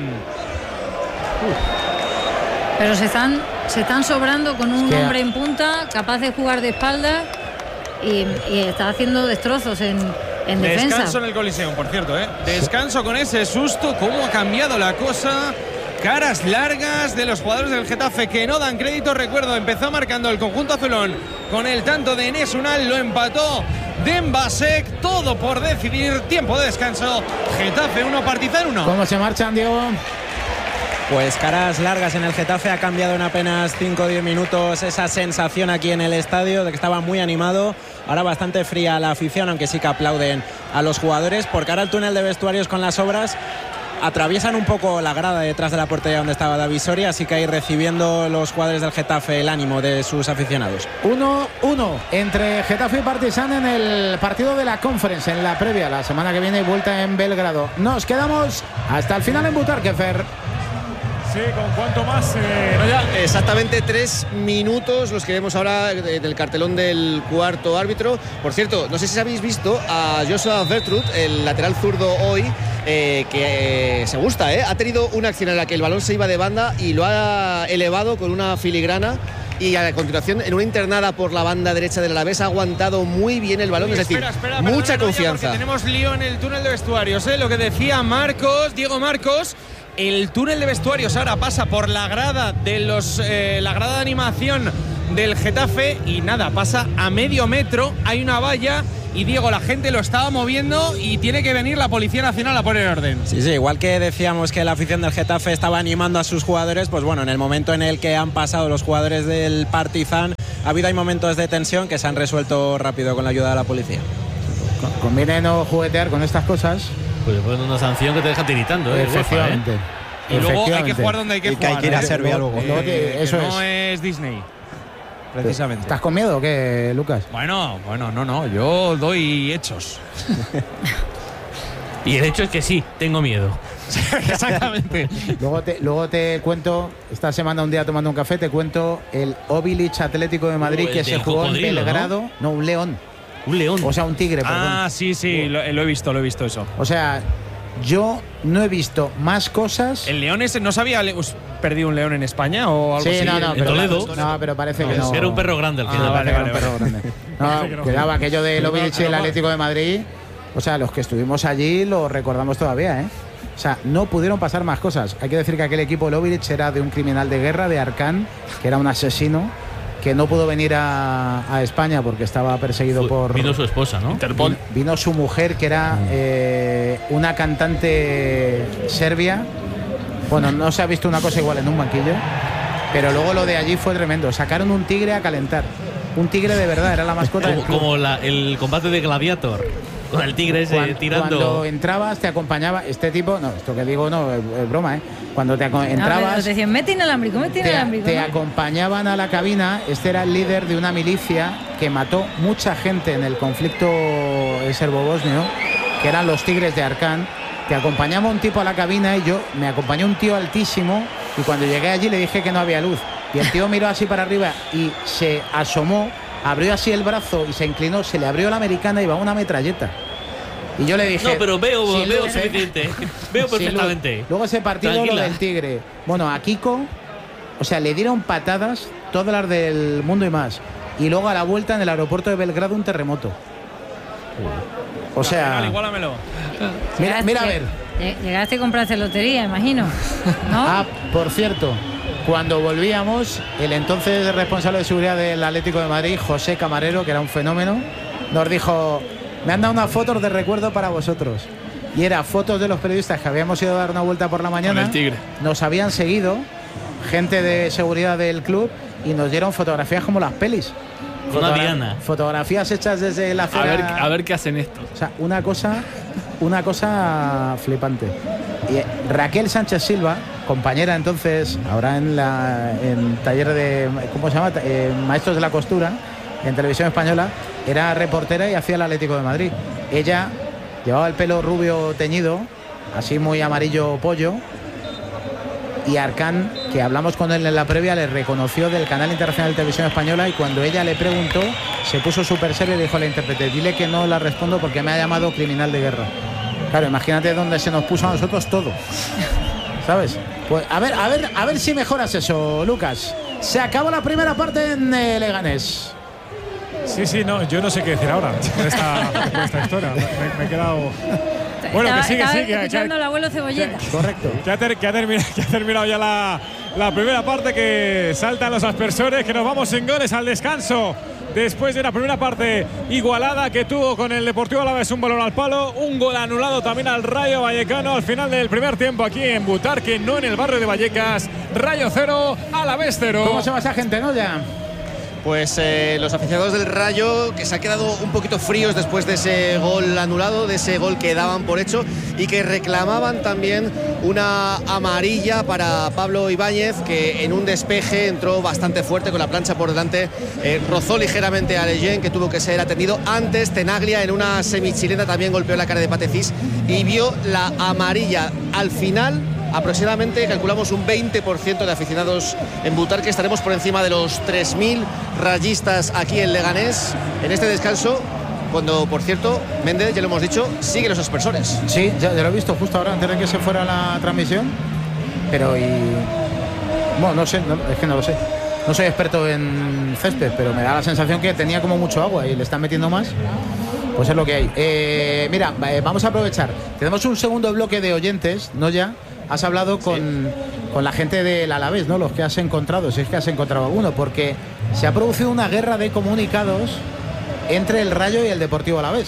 Pero se están sobrando con un hombre en punta, capaz de jugar de espaldas y está haciendo destrozos en defensa. Descanso en el Coliseum, por cierto, Descanso con ese susto. Cómo ha cambiado la cosa. Caras largas de los jugadores del Getafe que no dan crédito. Recuerdo, empezó marcando el conjunto azulón con el tanto de Enes Unal, lo empató Demba Sek, todo por decidir. Tiempo de descanso. Getafe 1, Partizan 1. ¿Cómo se marchan, Diego? Pues caras largas en el Getafe. Ha cambiado en apenas 5 o 10 minutos esa sensación aquí en el estadio de que estaba muy animado. Ahora bastante fría la afición, aunque sí que aplauden a los jugadores. Por cara al túnel de vestuarios con las obras, atraviesan un poco la grada detrás de la portería donde estaba David Soria, así que ahí recibiendo los jugadores del Getafe el ánimo de sus aficionados. 1-1 entre Getafe y Partizan en el partido de la Conference, en la previa. La semana que viene vuelta en Belgrado. Nos quedamos hasta el final en Butarque, Fer. Sí, ¿con cuánto más? No, ya, exactamente 3 minutos los que vemos ahora del cartelón del cuarto árbitro. Por cierto, no sé si habéis visto a Joshua Vertrud, el lateral zurdo hoy, que se gusta, ha tenido una acción en la que el balón se iba de banda y lo ha elevado con una filigrana. Y a continuación, en una internada por la banda derecha del Alavés, ha aguantado muy bien el balón. Es decir, mucha confianza. Tenemos lío en el túnel de vestuarios, lo que decía Diego Marcos. El túnel de vestuarios ahora pasa por la grada de la grada de animación del Getafe y nada, pasa a medio metro, hay una valla y Diego, la gente lo estaba moviendo y tiene que venir la Policía Nacional a poner orden. Sí, igual que decíamos que la afición del Getafe estaba animando a sus jugadores, pues bueno, en el momento en el que han pasado los jugadores del Partizan, ha habido momentos de tensión que se han resuelto rápido con la ayuda de la policía. Conviene no juguetear con estas cosas. Pues después de una sanción que te deja tiritando, efectivamente. Y luego hay que jugar donde hay que jugar. Hay que ir a Serbia luego. Eso no es Disney, precisamente. ¿Estás con miedo o qué, Lucas? Bueno, no. Yo doy hechos. Y el hecho es que sí, tengo miedo. Exactamente. Luego te cuento, esta semana un día tomando un café, te cuento el Obilic Atlético de Madrid que se jugó en Belgrado. No, un león. Un león. O sea, un tigre, perdón. Ah, sí, lo he visto eso. O sea, yo no he visto más cosas. ¿El león ese no se había perdido un león en España o algo así? Sí, en Toledo. No, pero parece que no. Era un perro grande al final. Vale. Un perro grande. No, cuidado, aquello del Obilic y el Atlético de Madrid. O sea, los que estuvimos allí lo recordamos todavía, ¿eh? O sea, no pudieron pasar más cosas. Hay que decir que aquel equipo, el Obilic, era de un criminal de guerra, de Arcán, que era un asesino, que no pudo venir a España porque estaba perseguido por... Vino su esposa, ¿no? Interpol. Vino su mujer, que era una cantante serbia. Bueno, no se ha visto una cosa igual en un banquillo, pero luego lo de allí fue tremendo. Sacaron un tigre a calentar. Un tigre de verdad, era la mascota del club. Como el combate de Gladiator. Con el tigre ese tirando. Cuando entrabas te acompañaba este tipo, no, esto que digo no, es broma, Cuando te entrabas, te decían, mete inalámbrico. Te acompañaban a la cabina. Este era el líder de una milicia que mató mucha gente en el conflicto serbo-bosnio, que eran los Tigres de Arcán. Te acompañaba un tipo a la cabina y me acompañó un tío altísimo, y cuando llegué allí le dije que no había luz, y el tío miró así para arriba y se asomó, abrió así el brazo y se inclinó, se le abrió la americana y va una metralleta. Y yo le dije... No, pero veo suficiente. Veo perfectamente. Luego ese partido, lo del Tigre. Bueno, a Kiko, o sea, le dieron patadas, todas las del mundo y más. Y luego a la vuelta en el aeropuerto de Belgrado un terremoto. O sea... Igualamelo. Mira, a ver. Llegaste a comprarse lotería, imagino, ¿no? Ah, por cierto, cuando volvíamos, el entonces responsable de seguridad del Atlético de Madrid, José Camarero, que era un fenómeno, nos dijo... Me han dado unas fotos de recuerdo para vosotros. Y era fotos de los periodistas que habíamos ido a dar una vuelta por la mañana. Con el tigre. Nos habían seguido, gente de seguridad del club, y nos dieron fotografías como las pelis. Una diana. Fotografías hechas desde la acera. A ver qué hacen esto. O sea, una cosa flipante. Y Raquel Sánchez Silva, compañera entonces, ahora en taller de... ¿Cómo se llama? Maestros de la Costura, en Televisión Española, era reportera y hacía el Atlético de Madrid. Ella llevaba el pelo rubio teñido, así muy amarillo pollo, y Arcán, que hablamos con él en la previa, le reconoció del canal internacional de Televisión Española, y cuando ella le preguntó, se puso súper serio y dijo a la intérprete: dile que no la respondo porque me ha llamado criminal de guerra. Claro, imagínate dónde se nos puso a nosotros todo, ¿sabes? Pues a ver si mejoras eso, Lucas. Se acabó la primera parte en Leganés. Sí, no, yo no sé qué decir ahora con esta historia. Me he quedado... Bueno, estaba que sí. escuchando al abuelo Cebolleta. Correcto. Que ha terminado ya la primera parte, que saltan los aspersores, que nos vamos sin goles al descanso. Después de una primera parte igualada que tuvo con el Deportivo Alavés, un balón al palo, un gol anulado también al Rayo Vallecano al final del primer tiempo aquí en Butarque, no en el barrio de Vallecas. Rayo 0, Alavés 0. ¿Cómo se va esa gente, no ya? Pues los aficionados del Rayo, que se han quedado un poquito fríos después de ese gol anulado, de ese gol que daban por hecho, y que reclamaban también una amarilla para Pablo Ibáñez, que en un despeje entró bastante fuerte con la plancha por delante, rozó ligeramente a Leyen, que tuvo que ser atendido. Antes Tenaglia en una semichilena también golpeó la cara de Patecís y vio la amarilla. Al final, aproximadamente calculamos un 20% de aficionados en Butarque. Estaremos por encima de los 3.000 rayistas aquí en Leganés en este descanso, cuando, por cierto, Méndez, ya lo hemos dicho, sigue los aspersores. Sí, ya lo he visto justo ahora antes de que se fuera la transmisión, pero bueno, no sé, es que no lo sé. No soy experto en césped, pero me da la sensación que tenía como mucho agua y le están metiendo más. Pues es lo que hay. Mira, vamos a aprovechar. Tenemos un segundo bloque de oyentes, ¿no? Ya has hablado con la gente del Alavés, ¿no? Los que has encontrado, si es que has encontrado alguno, porque se ha producido una guerra de comunicados entre el Rayo y el Deportivo Alavés.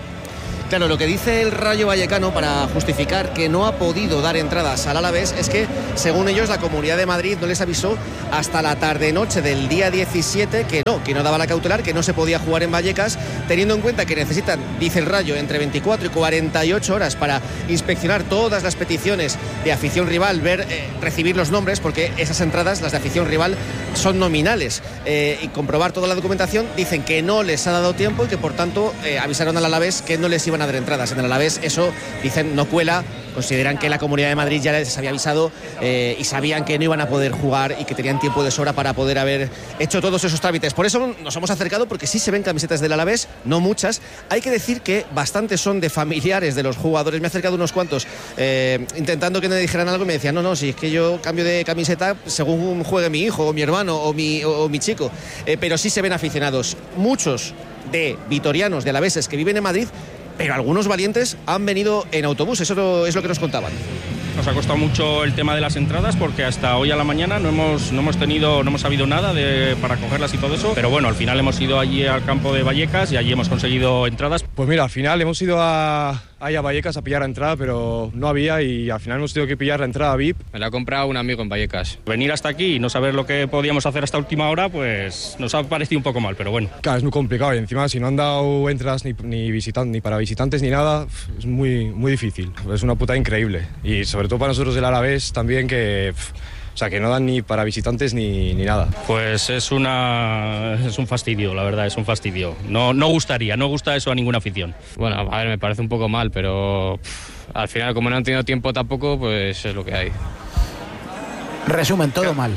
Claro, lo que dice el Rayo Vallecano para justificar que no ha podido dar entradas al Alavés es que, según ellos, la Comunidad de Madrid no les avisó hasta la tarde-noche del día 17 que no daba la cautelar, que no se podía jugar en Vallecas, teniendo en cuenta que necesitan, dice el Rayo, entre 24 y 48 horas para inspeccionar todas las peticiones de afición rival, recibir los nombres, porque esas entradas, las de afición rival, son nominales, y comprobar toda la documentación. Dicen que no les ha dado tiempo y que, por tanto, avisaron al Alavés que no les iban a dar entradas. En el Alavés eso, dicen, no cuela. Consideran que la Comunidad de Madrid ya les había avisado y sabían que no iban a poder jugar y que tenían tiempo de sobra para poder haber hecho todos esos trámites. Por eso nos hemos acercado, porque sí se ven camisetas del Alavés, no muchas. Hay que decir que bastantes son de familiares de los jugadores. Me he acercado unos cuantos intentando que me dijeran algo y me decían, no, si es que yo cambio de camiseta según juegue mi hijo o mi hermano o mi chico. Pero sí se ven aficionados. Muchos de vitorianos, de alaveses que viven en Madrid, pero algunos valientes han venido en autobús. Eso es lo que nos contaban. Nos ha costado mucho el tema de las entradas, porque hasta hoy a la mañana no hemos sabido nada para cogerlas y todo eso, pero bueno, al final hemos ido allí al campo de Vallecas y allí hemos conseguido entradas. Pues mira, al final hemos ido ahí a Vallecas a pillar la entrada, pero no había, y al final hemos tenido que pillar la entrada VIP. Me la ha comprado un amigo en Vallecas. Venir hasta aquí y no saber lo que podíamos hacer hasta última hora, pues nos ha parecido un poco mal, pero bueno. Claro, es muy complicado, y encima si no han dado entradas ni para visitantes ni nada, es muy, muy difícil. Es una puta increíble, y sobre todo para nosotros del Alavés también, que no dan ni para visitantes ni nada. Pues es un fastidio, la verdad, es un fastidio. No gusta eso a ninguna afición. Bueno, a ver, me parece un poco mal, pero al final, como no han tenido tiempo tampoco, pues es lo que hay. Resumen, todo mal.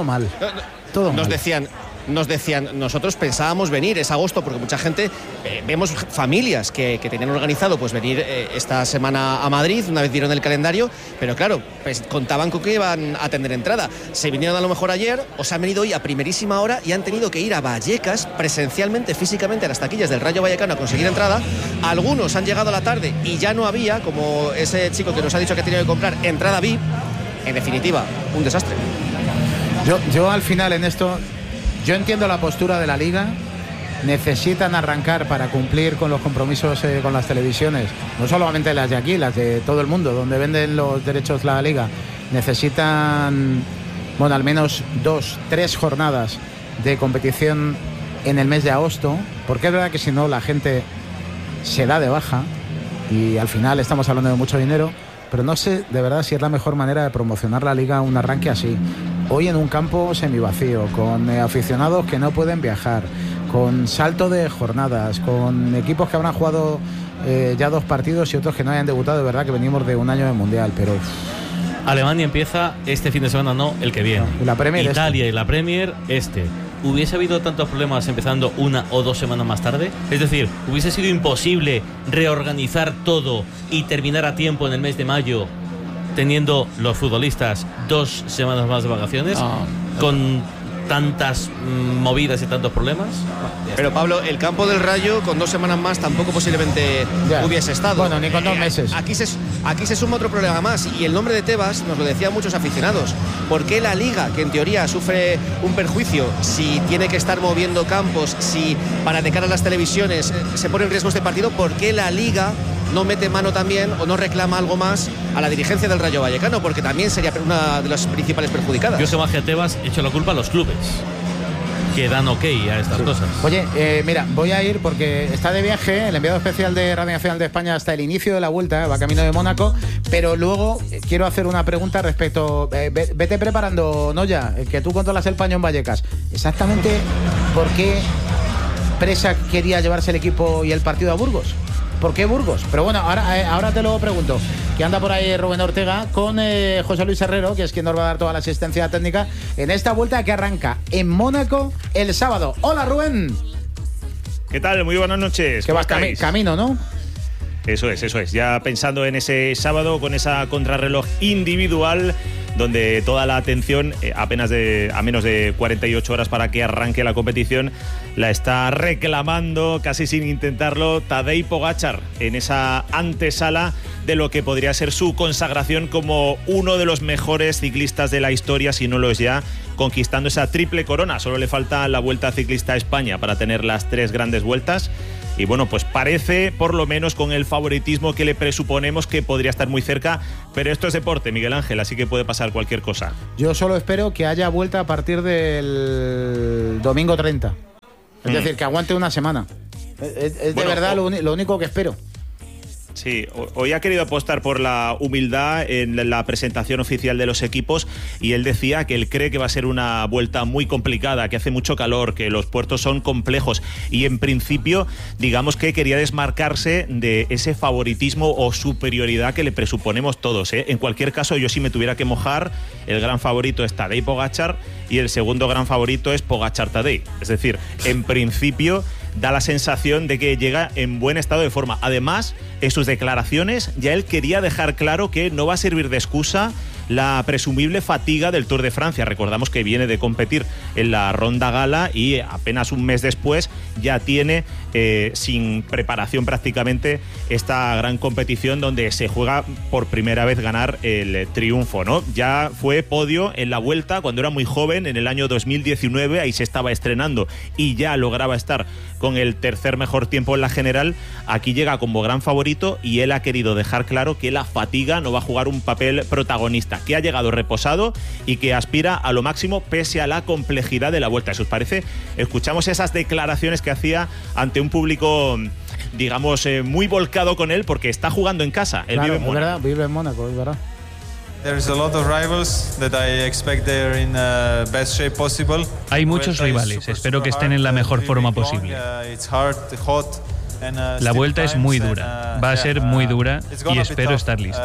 Nos decían, nosotros pensábamos venir, es agosto, porque mucha gente, vemos familias que tenían organizado pues venir esta semana a Madrid, una vez dieron el calendario, pero claro, pues contaban con que iban a tener entrada. Se vinieron a lo mejor ayer, o se han venido hoy a primerísima hora y han tenido que ir a Vallecas presencialmente, físicamente, a las taquillas del Rayo Vallecano a conseguir entrada. Algunos han llegado a la tarde y ya no había, como ese chico que nos ha dicho que ha tenido que comprar entrada VIP. En definitiva, un desastre. Yo al final en esto, yo entiendo la postura de la Liga. Necesitan arrancar para cumplir con los compromisos con las televisiones, no solamente las de aquí, las de todo el mundo, donde venden los derechos la Liga. Necesitan, bueno, al menos 2-3 jornadas de competición en el mes de agosto, porque es verdad que si no la gente se da de baja y al final estamos hablando de mucho dinero, pero no sé de verdad si es la mejor manera de promocionar la Liga un arranque así. Hoy en un campo semivacío, con aficionados que no pueden viajar, con salto de jornadas, con equipos que habrán jugado ya 2 partidos y otros que no hayan debutado. De verdad que venimos de un año de Mundial, pero... Alemania empieza este fin de semana, no, el que viene. La Premier Italia y la Premier ¿Hubiese habido tantos problemas empezando 1 o 2 semanas más tarde? Es decir, ¿hubiese sido imposible reorganizar todo y terminar a tiempo en el mes de mayo, teniendo los futbolistas 2 semanas más de vacaciones, con tantas movidas y tantos problemas? Pero Pablo, el campo del Rayo con 2 semanas más tampoco posiblemente hubiese estado. Bueno, ni con 2 meses. Aquí se suma otro problema más, y el nombre de Tebas nos lo decían muchos aficionados. ¿Por qué la Liga, que en teoría sufre un perjuicio si tiene que estar moviendo campos, si para de cara a las televisiones se pone en riesgo este partido, por qué la Liga no mete mano también o no reclama algo más a la dirigencia del Rayo Vallecano? Porque también sería una de las principales perjudicadas. Yo sé más que Tebas, he hecho la culpa a los clubes. que dan ok a estas cosas. Oye, mira, voy a ir porque está de viaje el enviado especial de Radio Nacional de España hasta el inicio de la vuelta, va camino de Mónaco, pero luego quiero hacer una pregunta respecto. Vete preparando, Noya, que tú controlas el paño en Vallecas. Exactamente, ¿por qué Presa quería llevarse el equipo y el partido a Burgos? ¿Por qué Burgos? Pero bueno, ahora te lo pregunto. Que anda por ahí Rubén Ortega con José Luis Herrero, que es quien nos va a dar toda la asistencia técnica en esta vuelta que arranca en Mónaco el sábado. Hola, Rubén. ¿Qué tal? Muy buenas noches. Que vas camino, ¿no? Eso es. Ya pensando en ese sábado con esa contrarreloj individual donde toda la atención, a menos de 48 horas para que arranque la competición, la está reclamando, casi sin intentarlo, Tadej Pogačar, en esa antesala de lo que podría ser su consagración como uno de los mejores ciclistas de la historia, si no lo es ya, conquistando esa triple corona. Solo le falta la Vuelta Ciclista a España para tener las 3 grandes vueltas. Y bueno, pues parece, por lo menos con el favoritismo que le presuponemos, que podría estar muy cerca, pero esto es deporte, Miguel Ángel, así que puede pasar cualquier cosa. Yo solo espero que haya vuelta a partir del domingo 30. Es decir, que aguante una semana. Es de verdad lo único que espero. Sí, hoy ha querido apostar por la humildad en la presentación oficial de los equipos y él decía que él cree que va a ser una vuelta muy complicada, que hace mucho calor, que los puertos son complejos y en principio digamos que quería desmarcarse de ese favoritismo o superioridad que le presuponemos todos, ¿eh? En cualquier caso, yo si me tuviera que mojar, el gran favorito es Tadej Pogačar y el segundo gran favorito es Pogačar-Tadej. Es decir, en principio da la sensación de que llega en buen estado de forma. Además, en sus declaraciones ya él quería dejar claro que no va a servir de excusa la presumible fatiga del Tour de Francia. Recordamos que viene de competir en la Ronda Gala y apenas un mes después ya tiene sin preparación prácticamente esta gran competición donde se juega por primera vez ganar el triunfo, ¿no? Ya fue podio en la Vuelta cuando era muy joven, en el año 2019, ahí se estaba estrenando y ya lograba estar con el tercer mejor tiempo en la general. Aquí llega como gran favorito y él ha querido dejar claro que la fatiga no va a jugar un papel protagonista, que ha llegado reposado y que aspira a lo máximo pese a la complejidad de la Vuelta. Si os parece, escuchamos esas declaraciones que hacía ante un público, digamos, muy volcado con él porque está jugando en casa. Él vive en Mónaco. Es verdad, vive en Mónaco, es verdad. Hay muchos rivales, espero que estén en la mejor forma posible. La vuelta es muy dura, va a ser muy dura y espero estar listo.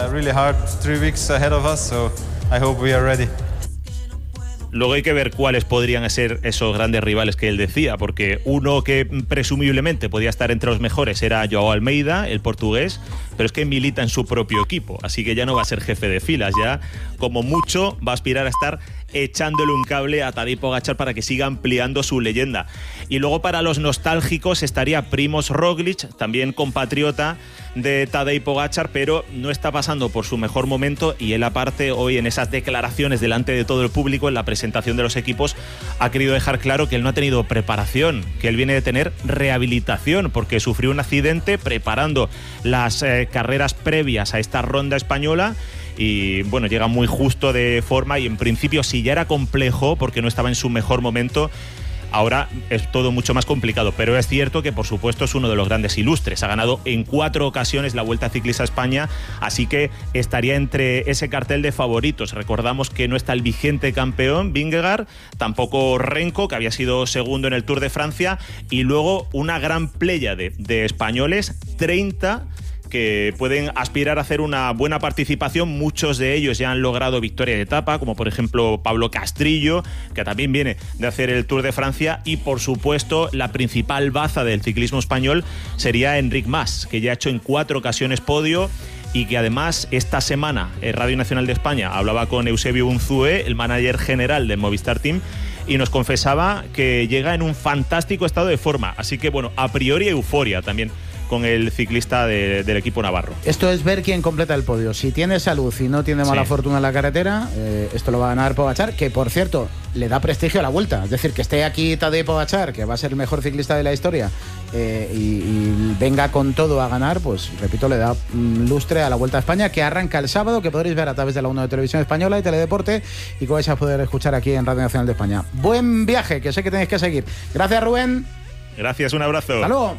Luego hay que ver cuáles podrían ser esos grandes rivales que él decía, porque uno que presumiblemente podía estar entre los mejores era Joao Almeida, el portugués, pero es que milita en su propio equipo, así que ya no va a ser jefe de filas, ya como mucho va a aspirar a estar echándole un cable a Tadej Pogačar para que siga ampliando su leyenda. Y luego para los nostálgicos estaría Primož Roglič, también compatriota de Tadej Pogačar, pero no está pasando por su mejor momento y él aparte hoy en esas declaraciones delante de todo el público en la presentación de los equipos ha querido dejar claro que él no ha tenido preparación, que él viene de tener rehabilitación porque sufrió un accidente preparando las carreras previas a esta ronda española. Y bueno, llega muy justo de forma y en principio si ya era complejo porque no estaba en su mejor momento, ahora es todo mucho más complicado, pero es cierto que por supuesto es uno de los grandes ilustres, ha ganado en 4 ocasiones la Vuelta Ciclista a España, así que estaría entre ese cartel de favoritos. Recordamos que no está el vigente campeón Vingegaard, tampoco Renko, que había sido segundo en el Tour de Francia, y luego una gran pléyade de españoles, 30 que pueden aspirar a hacer una buena participación. Muchos de ellos ya han logrado victoria de etapa, como por ejemplo Pablo Castrillo, que también viene de hacer el Tour de Francia, y por supuesto la principal baza del ciclismo español sería Enric Mas, que ya ha hecho en 4 ocasiones podio y que además esta semana en Radio Nacional de España hablaba con Eusebio Unzúe, el manager general del Movistar Team, y nos confesaba que llega en un fantástico estado de forma, así que bueno, a priori euforia también con el ciclista del equipo navarro. Esto es ver quién completa el podio. Si tiene salud y no tiene mala fortuna en la carretera, esto lo va a ganar Pogačar, que por cierto le da prestigio a la Vuelta. Es decir, que esté aquí Tadej Pogačar, que va a ser el mejor ciclista de la historia, y venga con todo a ganar, pues repito, le da lustre a la Vuelta a España, que arranca el sábado, que podréis ver a través de la 1 de Televisión Española y Teledeporte, y que vais a poder escuchar aquí en Radio Nacional de España. Buen viaje, que sé que tenéis que seguir. Gracias, Rubén. Gracias, un abrazo. Hasta luego.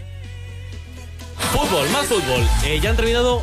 Fútbol, más fútbol. Ya han terminado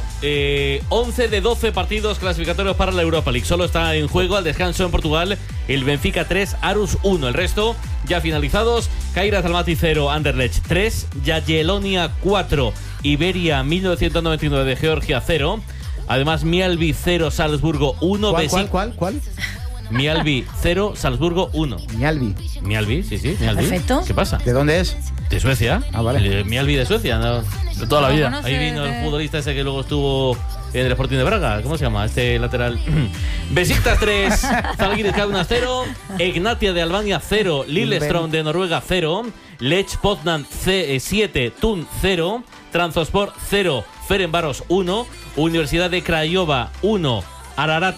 11 de 12 partidos clasificatorios para la Europa League. Solo está en juego al descanso en Portugal el Benfica 3, Aarhus 1. El resto ya finalizados: Kairat Almaty 0, Anderlecht 3, Jagiellonia 4, Iberia 1999 de Georgia 0. Además, Mjällby 0, Salzburgo 1. ¿Cuál? Mjällby 0, Salzburgo 1. Mjällby, sí. Perfecto. ¿Qué pasa? ¿De dónde es? De Suecia. Ah, vale. Mjällby de Suecia, ¿no? De toda la vida. Ahí vino el futbolista ese que luego estuvo en el Sporting de Braga. ¿Cómo se llama? Este lateral. Besiktas 3, Zalgiris Kaunas 0, Egnatia de Albania 0, Lillestrøm de Noruega 0, Lech Poznan 7, Thun 0, Trabzonspor 0, Ferencváros 1, Universidad de Craiova 1, Ararat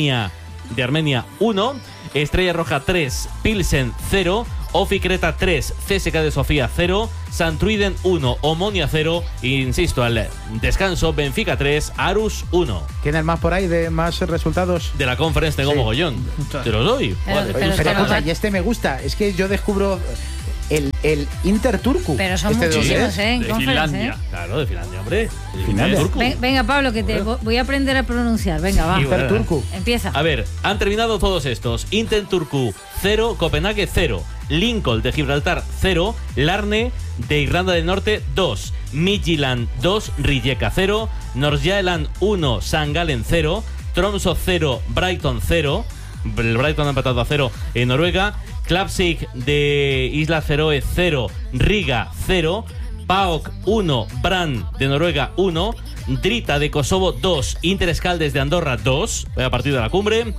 de Armenia 1, Estrella Roja 3, Pilsen 0, Ofi Creta 3, CSKA de Sofía 0, Santruiden 1, Omonia 0. Insisto, al descanso, Benfica 3, Aarhus 1. ¿Tienes más por ahí de más resultados? De la Conference tengo mogollón. Te los doy. Y este me gusta. Es que yo descubro el Inter Turku. Pero son muchísimos, ¿eh? De Finlandia. Claro, de Finlandia, hombre. Venga, Pablo, que te voy a aprender a pronunciar. Venga, va. Inter Turku. Empieza. A ver, han terminado todos estos. Inter Turku 0, Copenhague 0, Lincoln de Gibraltar 0, Larne de Irlanda del Norte 2, Midtjylland 2, Rijeka 0, Nordsjælland 1, St. Gallen 0, Tromsø 0, Brighton 0. El Brighton ha empatado a 0 en Noruega. Klapsik de Islas Feroe 0, Riga 0, PAOK 1, Brann de Noruega 1, Drita de Kosovo 2, Inter Skaldes de Andorra 2, a partir de la cumbre.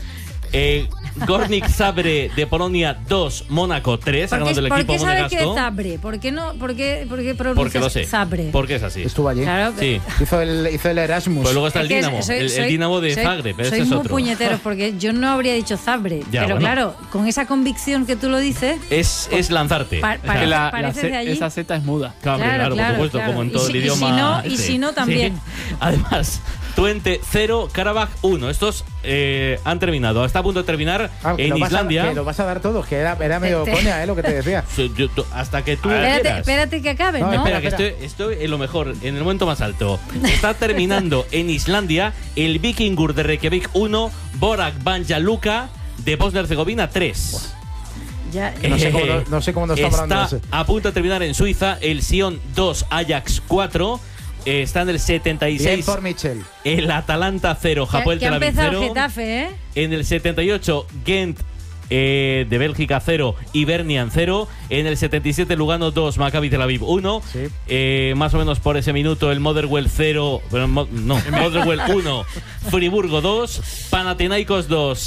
Gornik Zabrze de Polonia 2, Mónaco 3, ha ganado el equipo monegasco. ¿Por qué sabes que es Zabrze? ¿Por qué no? ¿Por qué pronuncias Porque lo sé. Zabrze? Porque es así. Estuvo allí. Claro, sí. Hizo el Erasmus. Pues luego está el Dinamo, el Dinamo de Zagreb, pero ese es muy otro. puñeteros porque yo no habría dicho Zabrze, Ya, pero bueno. claro, con esa convicción que tú lo dices, Es lanzarte. Parece de allí. Esa Z es muda. Claro, por supuesto, como en todo el idioma. Y si no, también. Sí. Además, Twente 0, Karabaj 1. Estos han terminado. Está a punto de terminar en Islandia. Que lo vas a dar todo, que era medio coña, lo que te decía. Hasta que tú quieras. Espérate que acabe, ¿no? Espera, que estoy en lo mejor, en el momento más alto. Está terminando en Islandia el Víkingur de Reykjavik 1, Borak Banja Luka de Bosnia-Herzegovina 3. Ya, No sé cómo nos estamos hablando de Está ese. a punto de terminar en Suiza el Sion 2, Ajax 4. Está en el 76 Bien por Michel. el Atalanta 0, Hapoel que ha Tel Aviv empezado 0. el Getafe, ¿eh? En el 78 Gent de Bélgica 0, Hibernian 0. En el 77 Lugano 2, Maccabi Tel Aviv 1. Más o menos por ese minuto el Motherwell 0, Motherwell 1, Friburgo 2, Panathinaikos 2.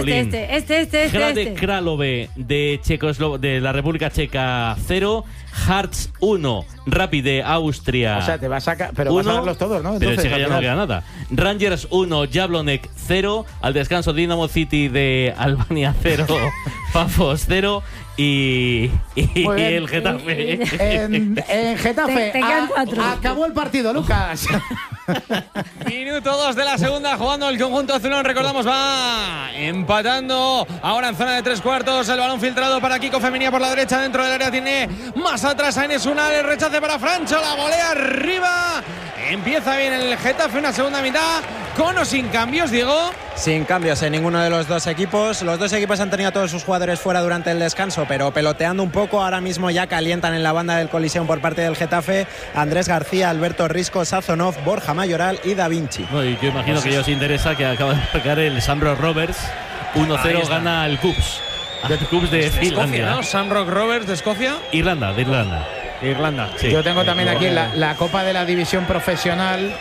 Este. Kralove de la República Checa 0, Hearts 1, Rapid de Austria. O sea, te vas a pero vas a darlos todos, ¿no? Pero Entonces, Checa ya no queda nada. Rangers 1, Jablonec 0. Al descanso Dinamo City de Albania 0, Pafos 0 y el Getafe. En Getafe Te quedan 4. acabó el partido, Lucas. Minuto 2 de la segunda, jugando el conjunto azulón. Recordamos, va empatando ahora en zona de 3/4. El balón filtrado para Kiko Femenía por la derecha, dentro del área tiene más atrás a Enes Unal. El rechace para Francho, la volea arriba. Empieza bien el Getafe, una segunda mitad con o sin cambios, Diego. Sin cambios en ninguno de los dos equipos. Los dos equipos han tenido a todos sus jugadores fuera durante el descanso, pero peloteando un poco. Ahora mismo ya calientan en la banda del Coliseum por parte del Getafe Andrés García, Alberto Risco, Sazonov, Borja Mayoral y Da Vinci. No, y yo imagino que a ellos interesa que acaba de marcar el Shamrock Rovers 1-0, gana el Cubs. El Cubs de Finlandia. Escocia, ¿no? Shamrock Rovers de Escocia. De Irlanda. Sí. Yo tengo también aquí la Copa de la División Profesional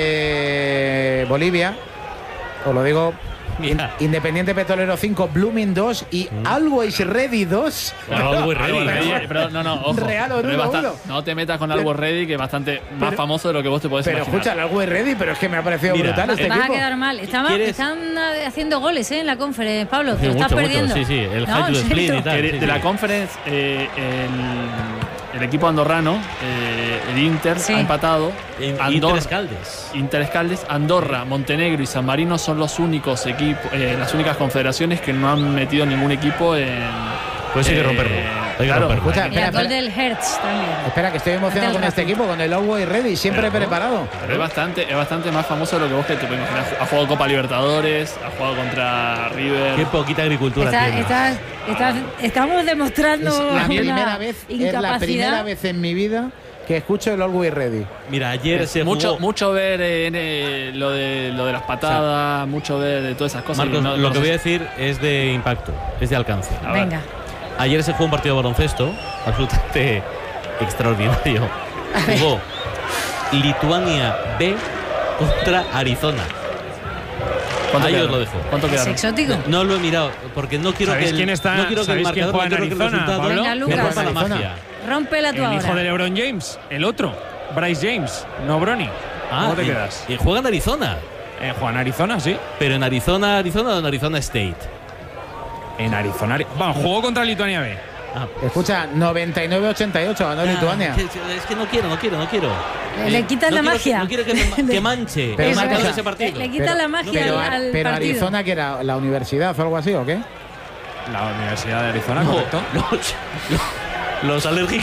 de Bolivia. Os lo digo. Independiente Petrolero 5, Blooming 2 y Always Ready 2. Always Ready. Pero no, ojo. Real o Pero uno. no te metas con Always Ready, que es bastante más famoso de lo que vos te podés Pero imaginar. escucha, el Always Ready, pero es que me ha parecido brutal este Vas equipo. a quedar mal. Están haciendo goles en la conferencia, Pablo. Te lo estás perdiendo. Sí, el No, High en Split serio. y tal. De la Conference, el equipo andorrano, el Inter, ha empatado. Inter Escaldes, Andorra, Montenegro y San Marino son los únicos equipos, las únicas confederaciones que no han metido ningún equipo en. Pues hay que romperlo. Escucha, y el gol del Hertz también. Espera, que estoy emocionado con este equipo, con el Always Ready, siempre preparado. Pero es bastante más famoso de lo que vos te puedes imaginar. Ha jugado Copa Libertadores, ha jugado contra River. Qué poquita agricultura tiene. Estamos demostrando es la incapacidad. primera vez en mi vida que escucho el Always Ready. Mira, ayer se jugó mucho ver lo de las patadas, mucho ver de todas esas cosas. Marcos, lo que voy a decir es de impacto, es de alcance. Venga. Ayer se jugó un partido de baloncesto absolutamente extraordinario. Jugó Lituania B contra Arizona. ¿Cuánto Ahí quedaron? os lo dejo. ¿Cuánto quedaron? ¿Es exótico? No lo he mirado porque no quiero que quién está? no quiero que el ¿Sabéis quién marcador, juega en no quiero que el Arizona, resultado Venga, me Lucas. rompa la magia. Rómpela tú El ahora. hijo de LeBron James, el otro, Bryce James, no Bronny. ¿Cómo te quedas? Y juega en Arizona. Juega en Arizona, sí. Pero en Arizona o en Arizona State. En Arizona. Bueno, jugó contra Lituania B. Escucha, 99-88 ganó Lituania. Es que no quiero. Le quitas la magia. No quiero que manche Pero el una marcador de cosa, ese partido. Le quitas la magia Pero al partido. Arizona, que era la universidad o algo así, ¿o qué? La Universidad de Arizona, correcto. Los alérgicos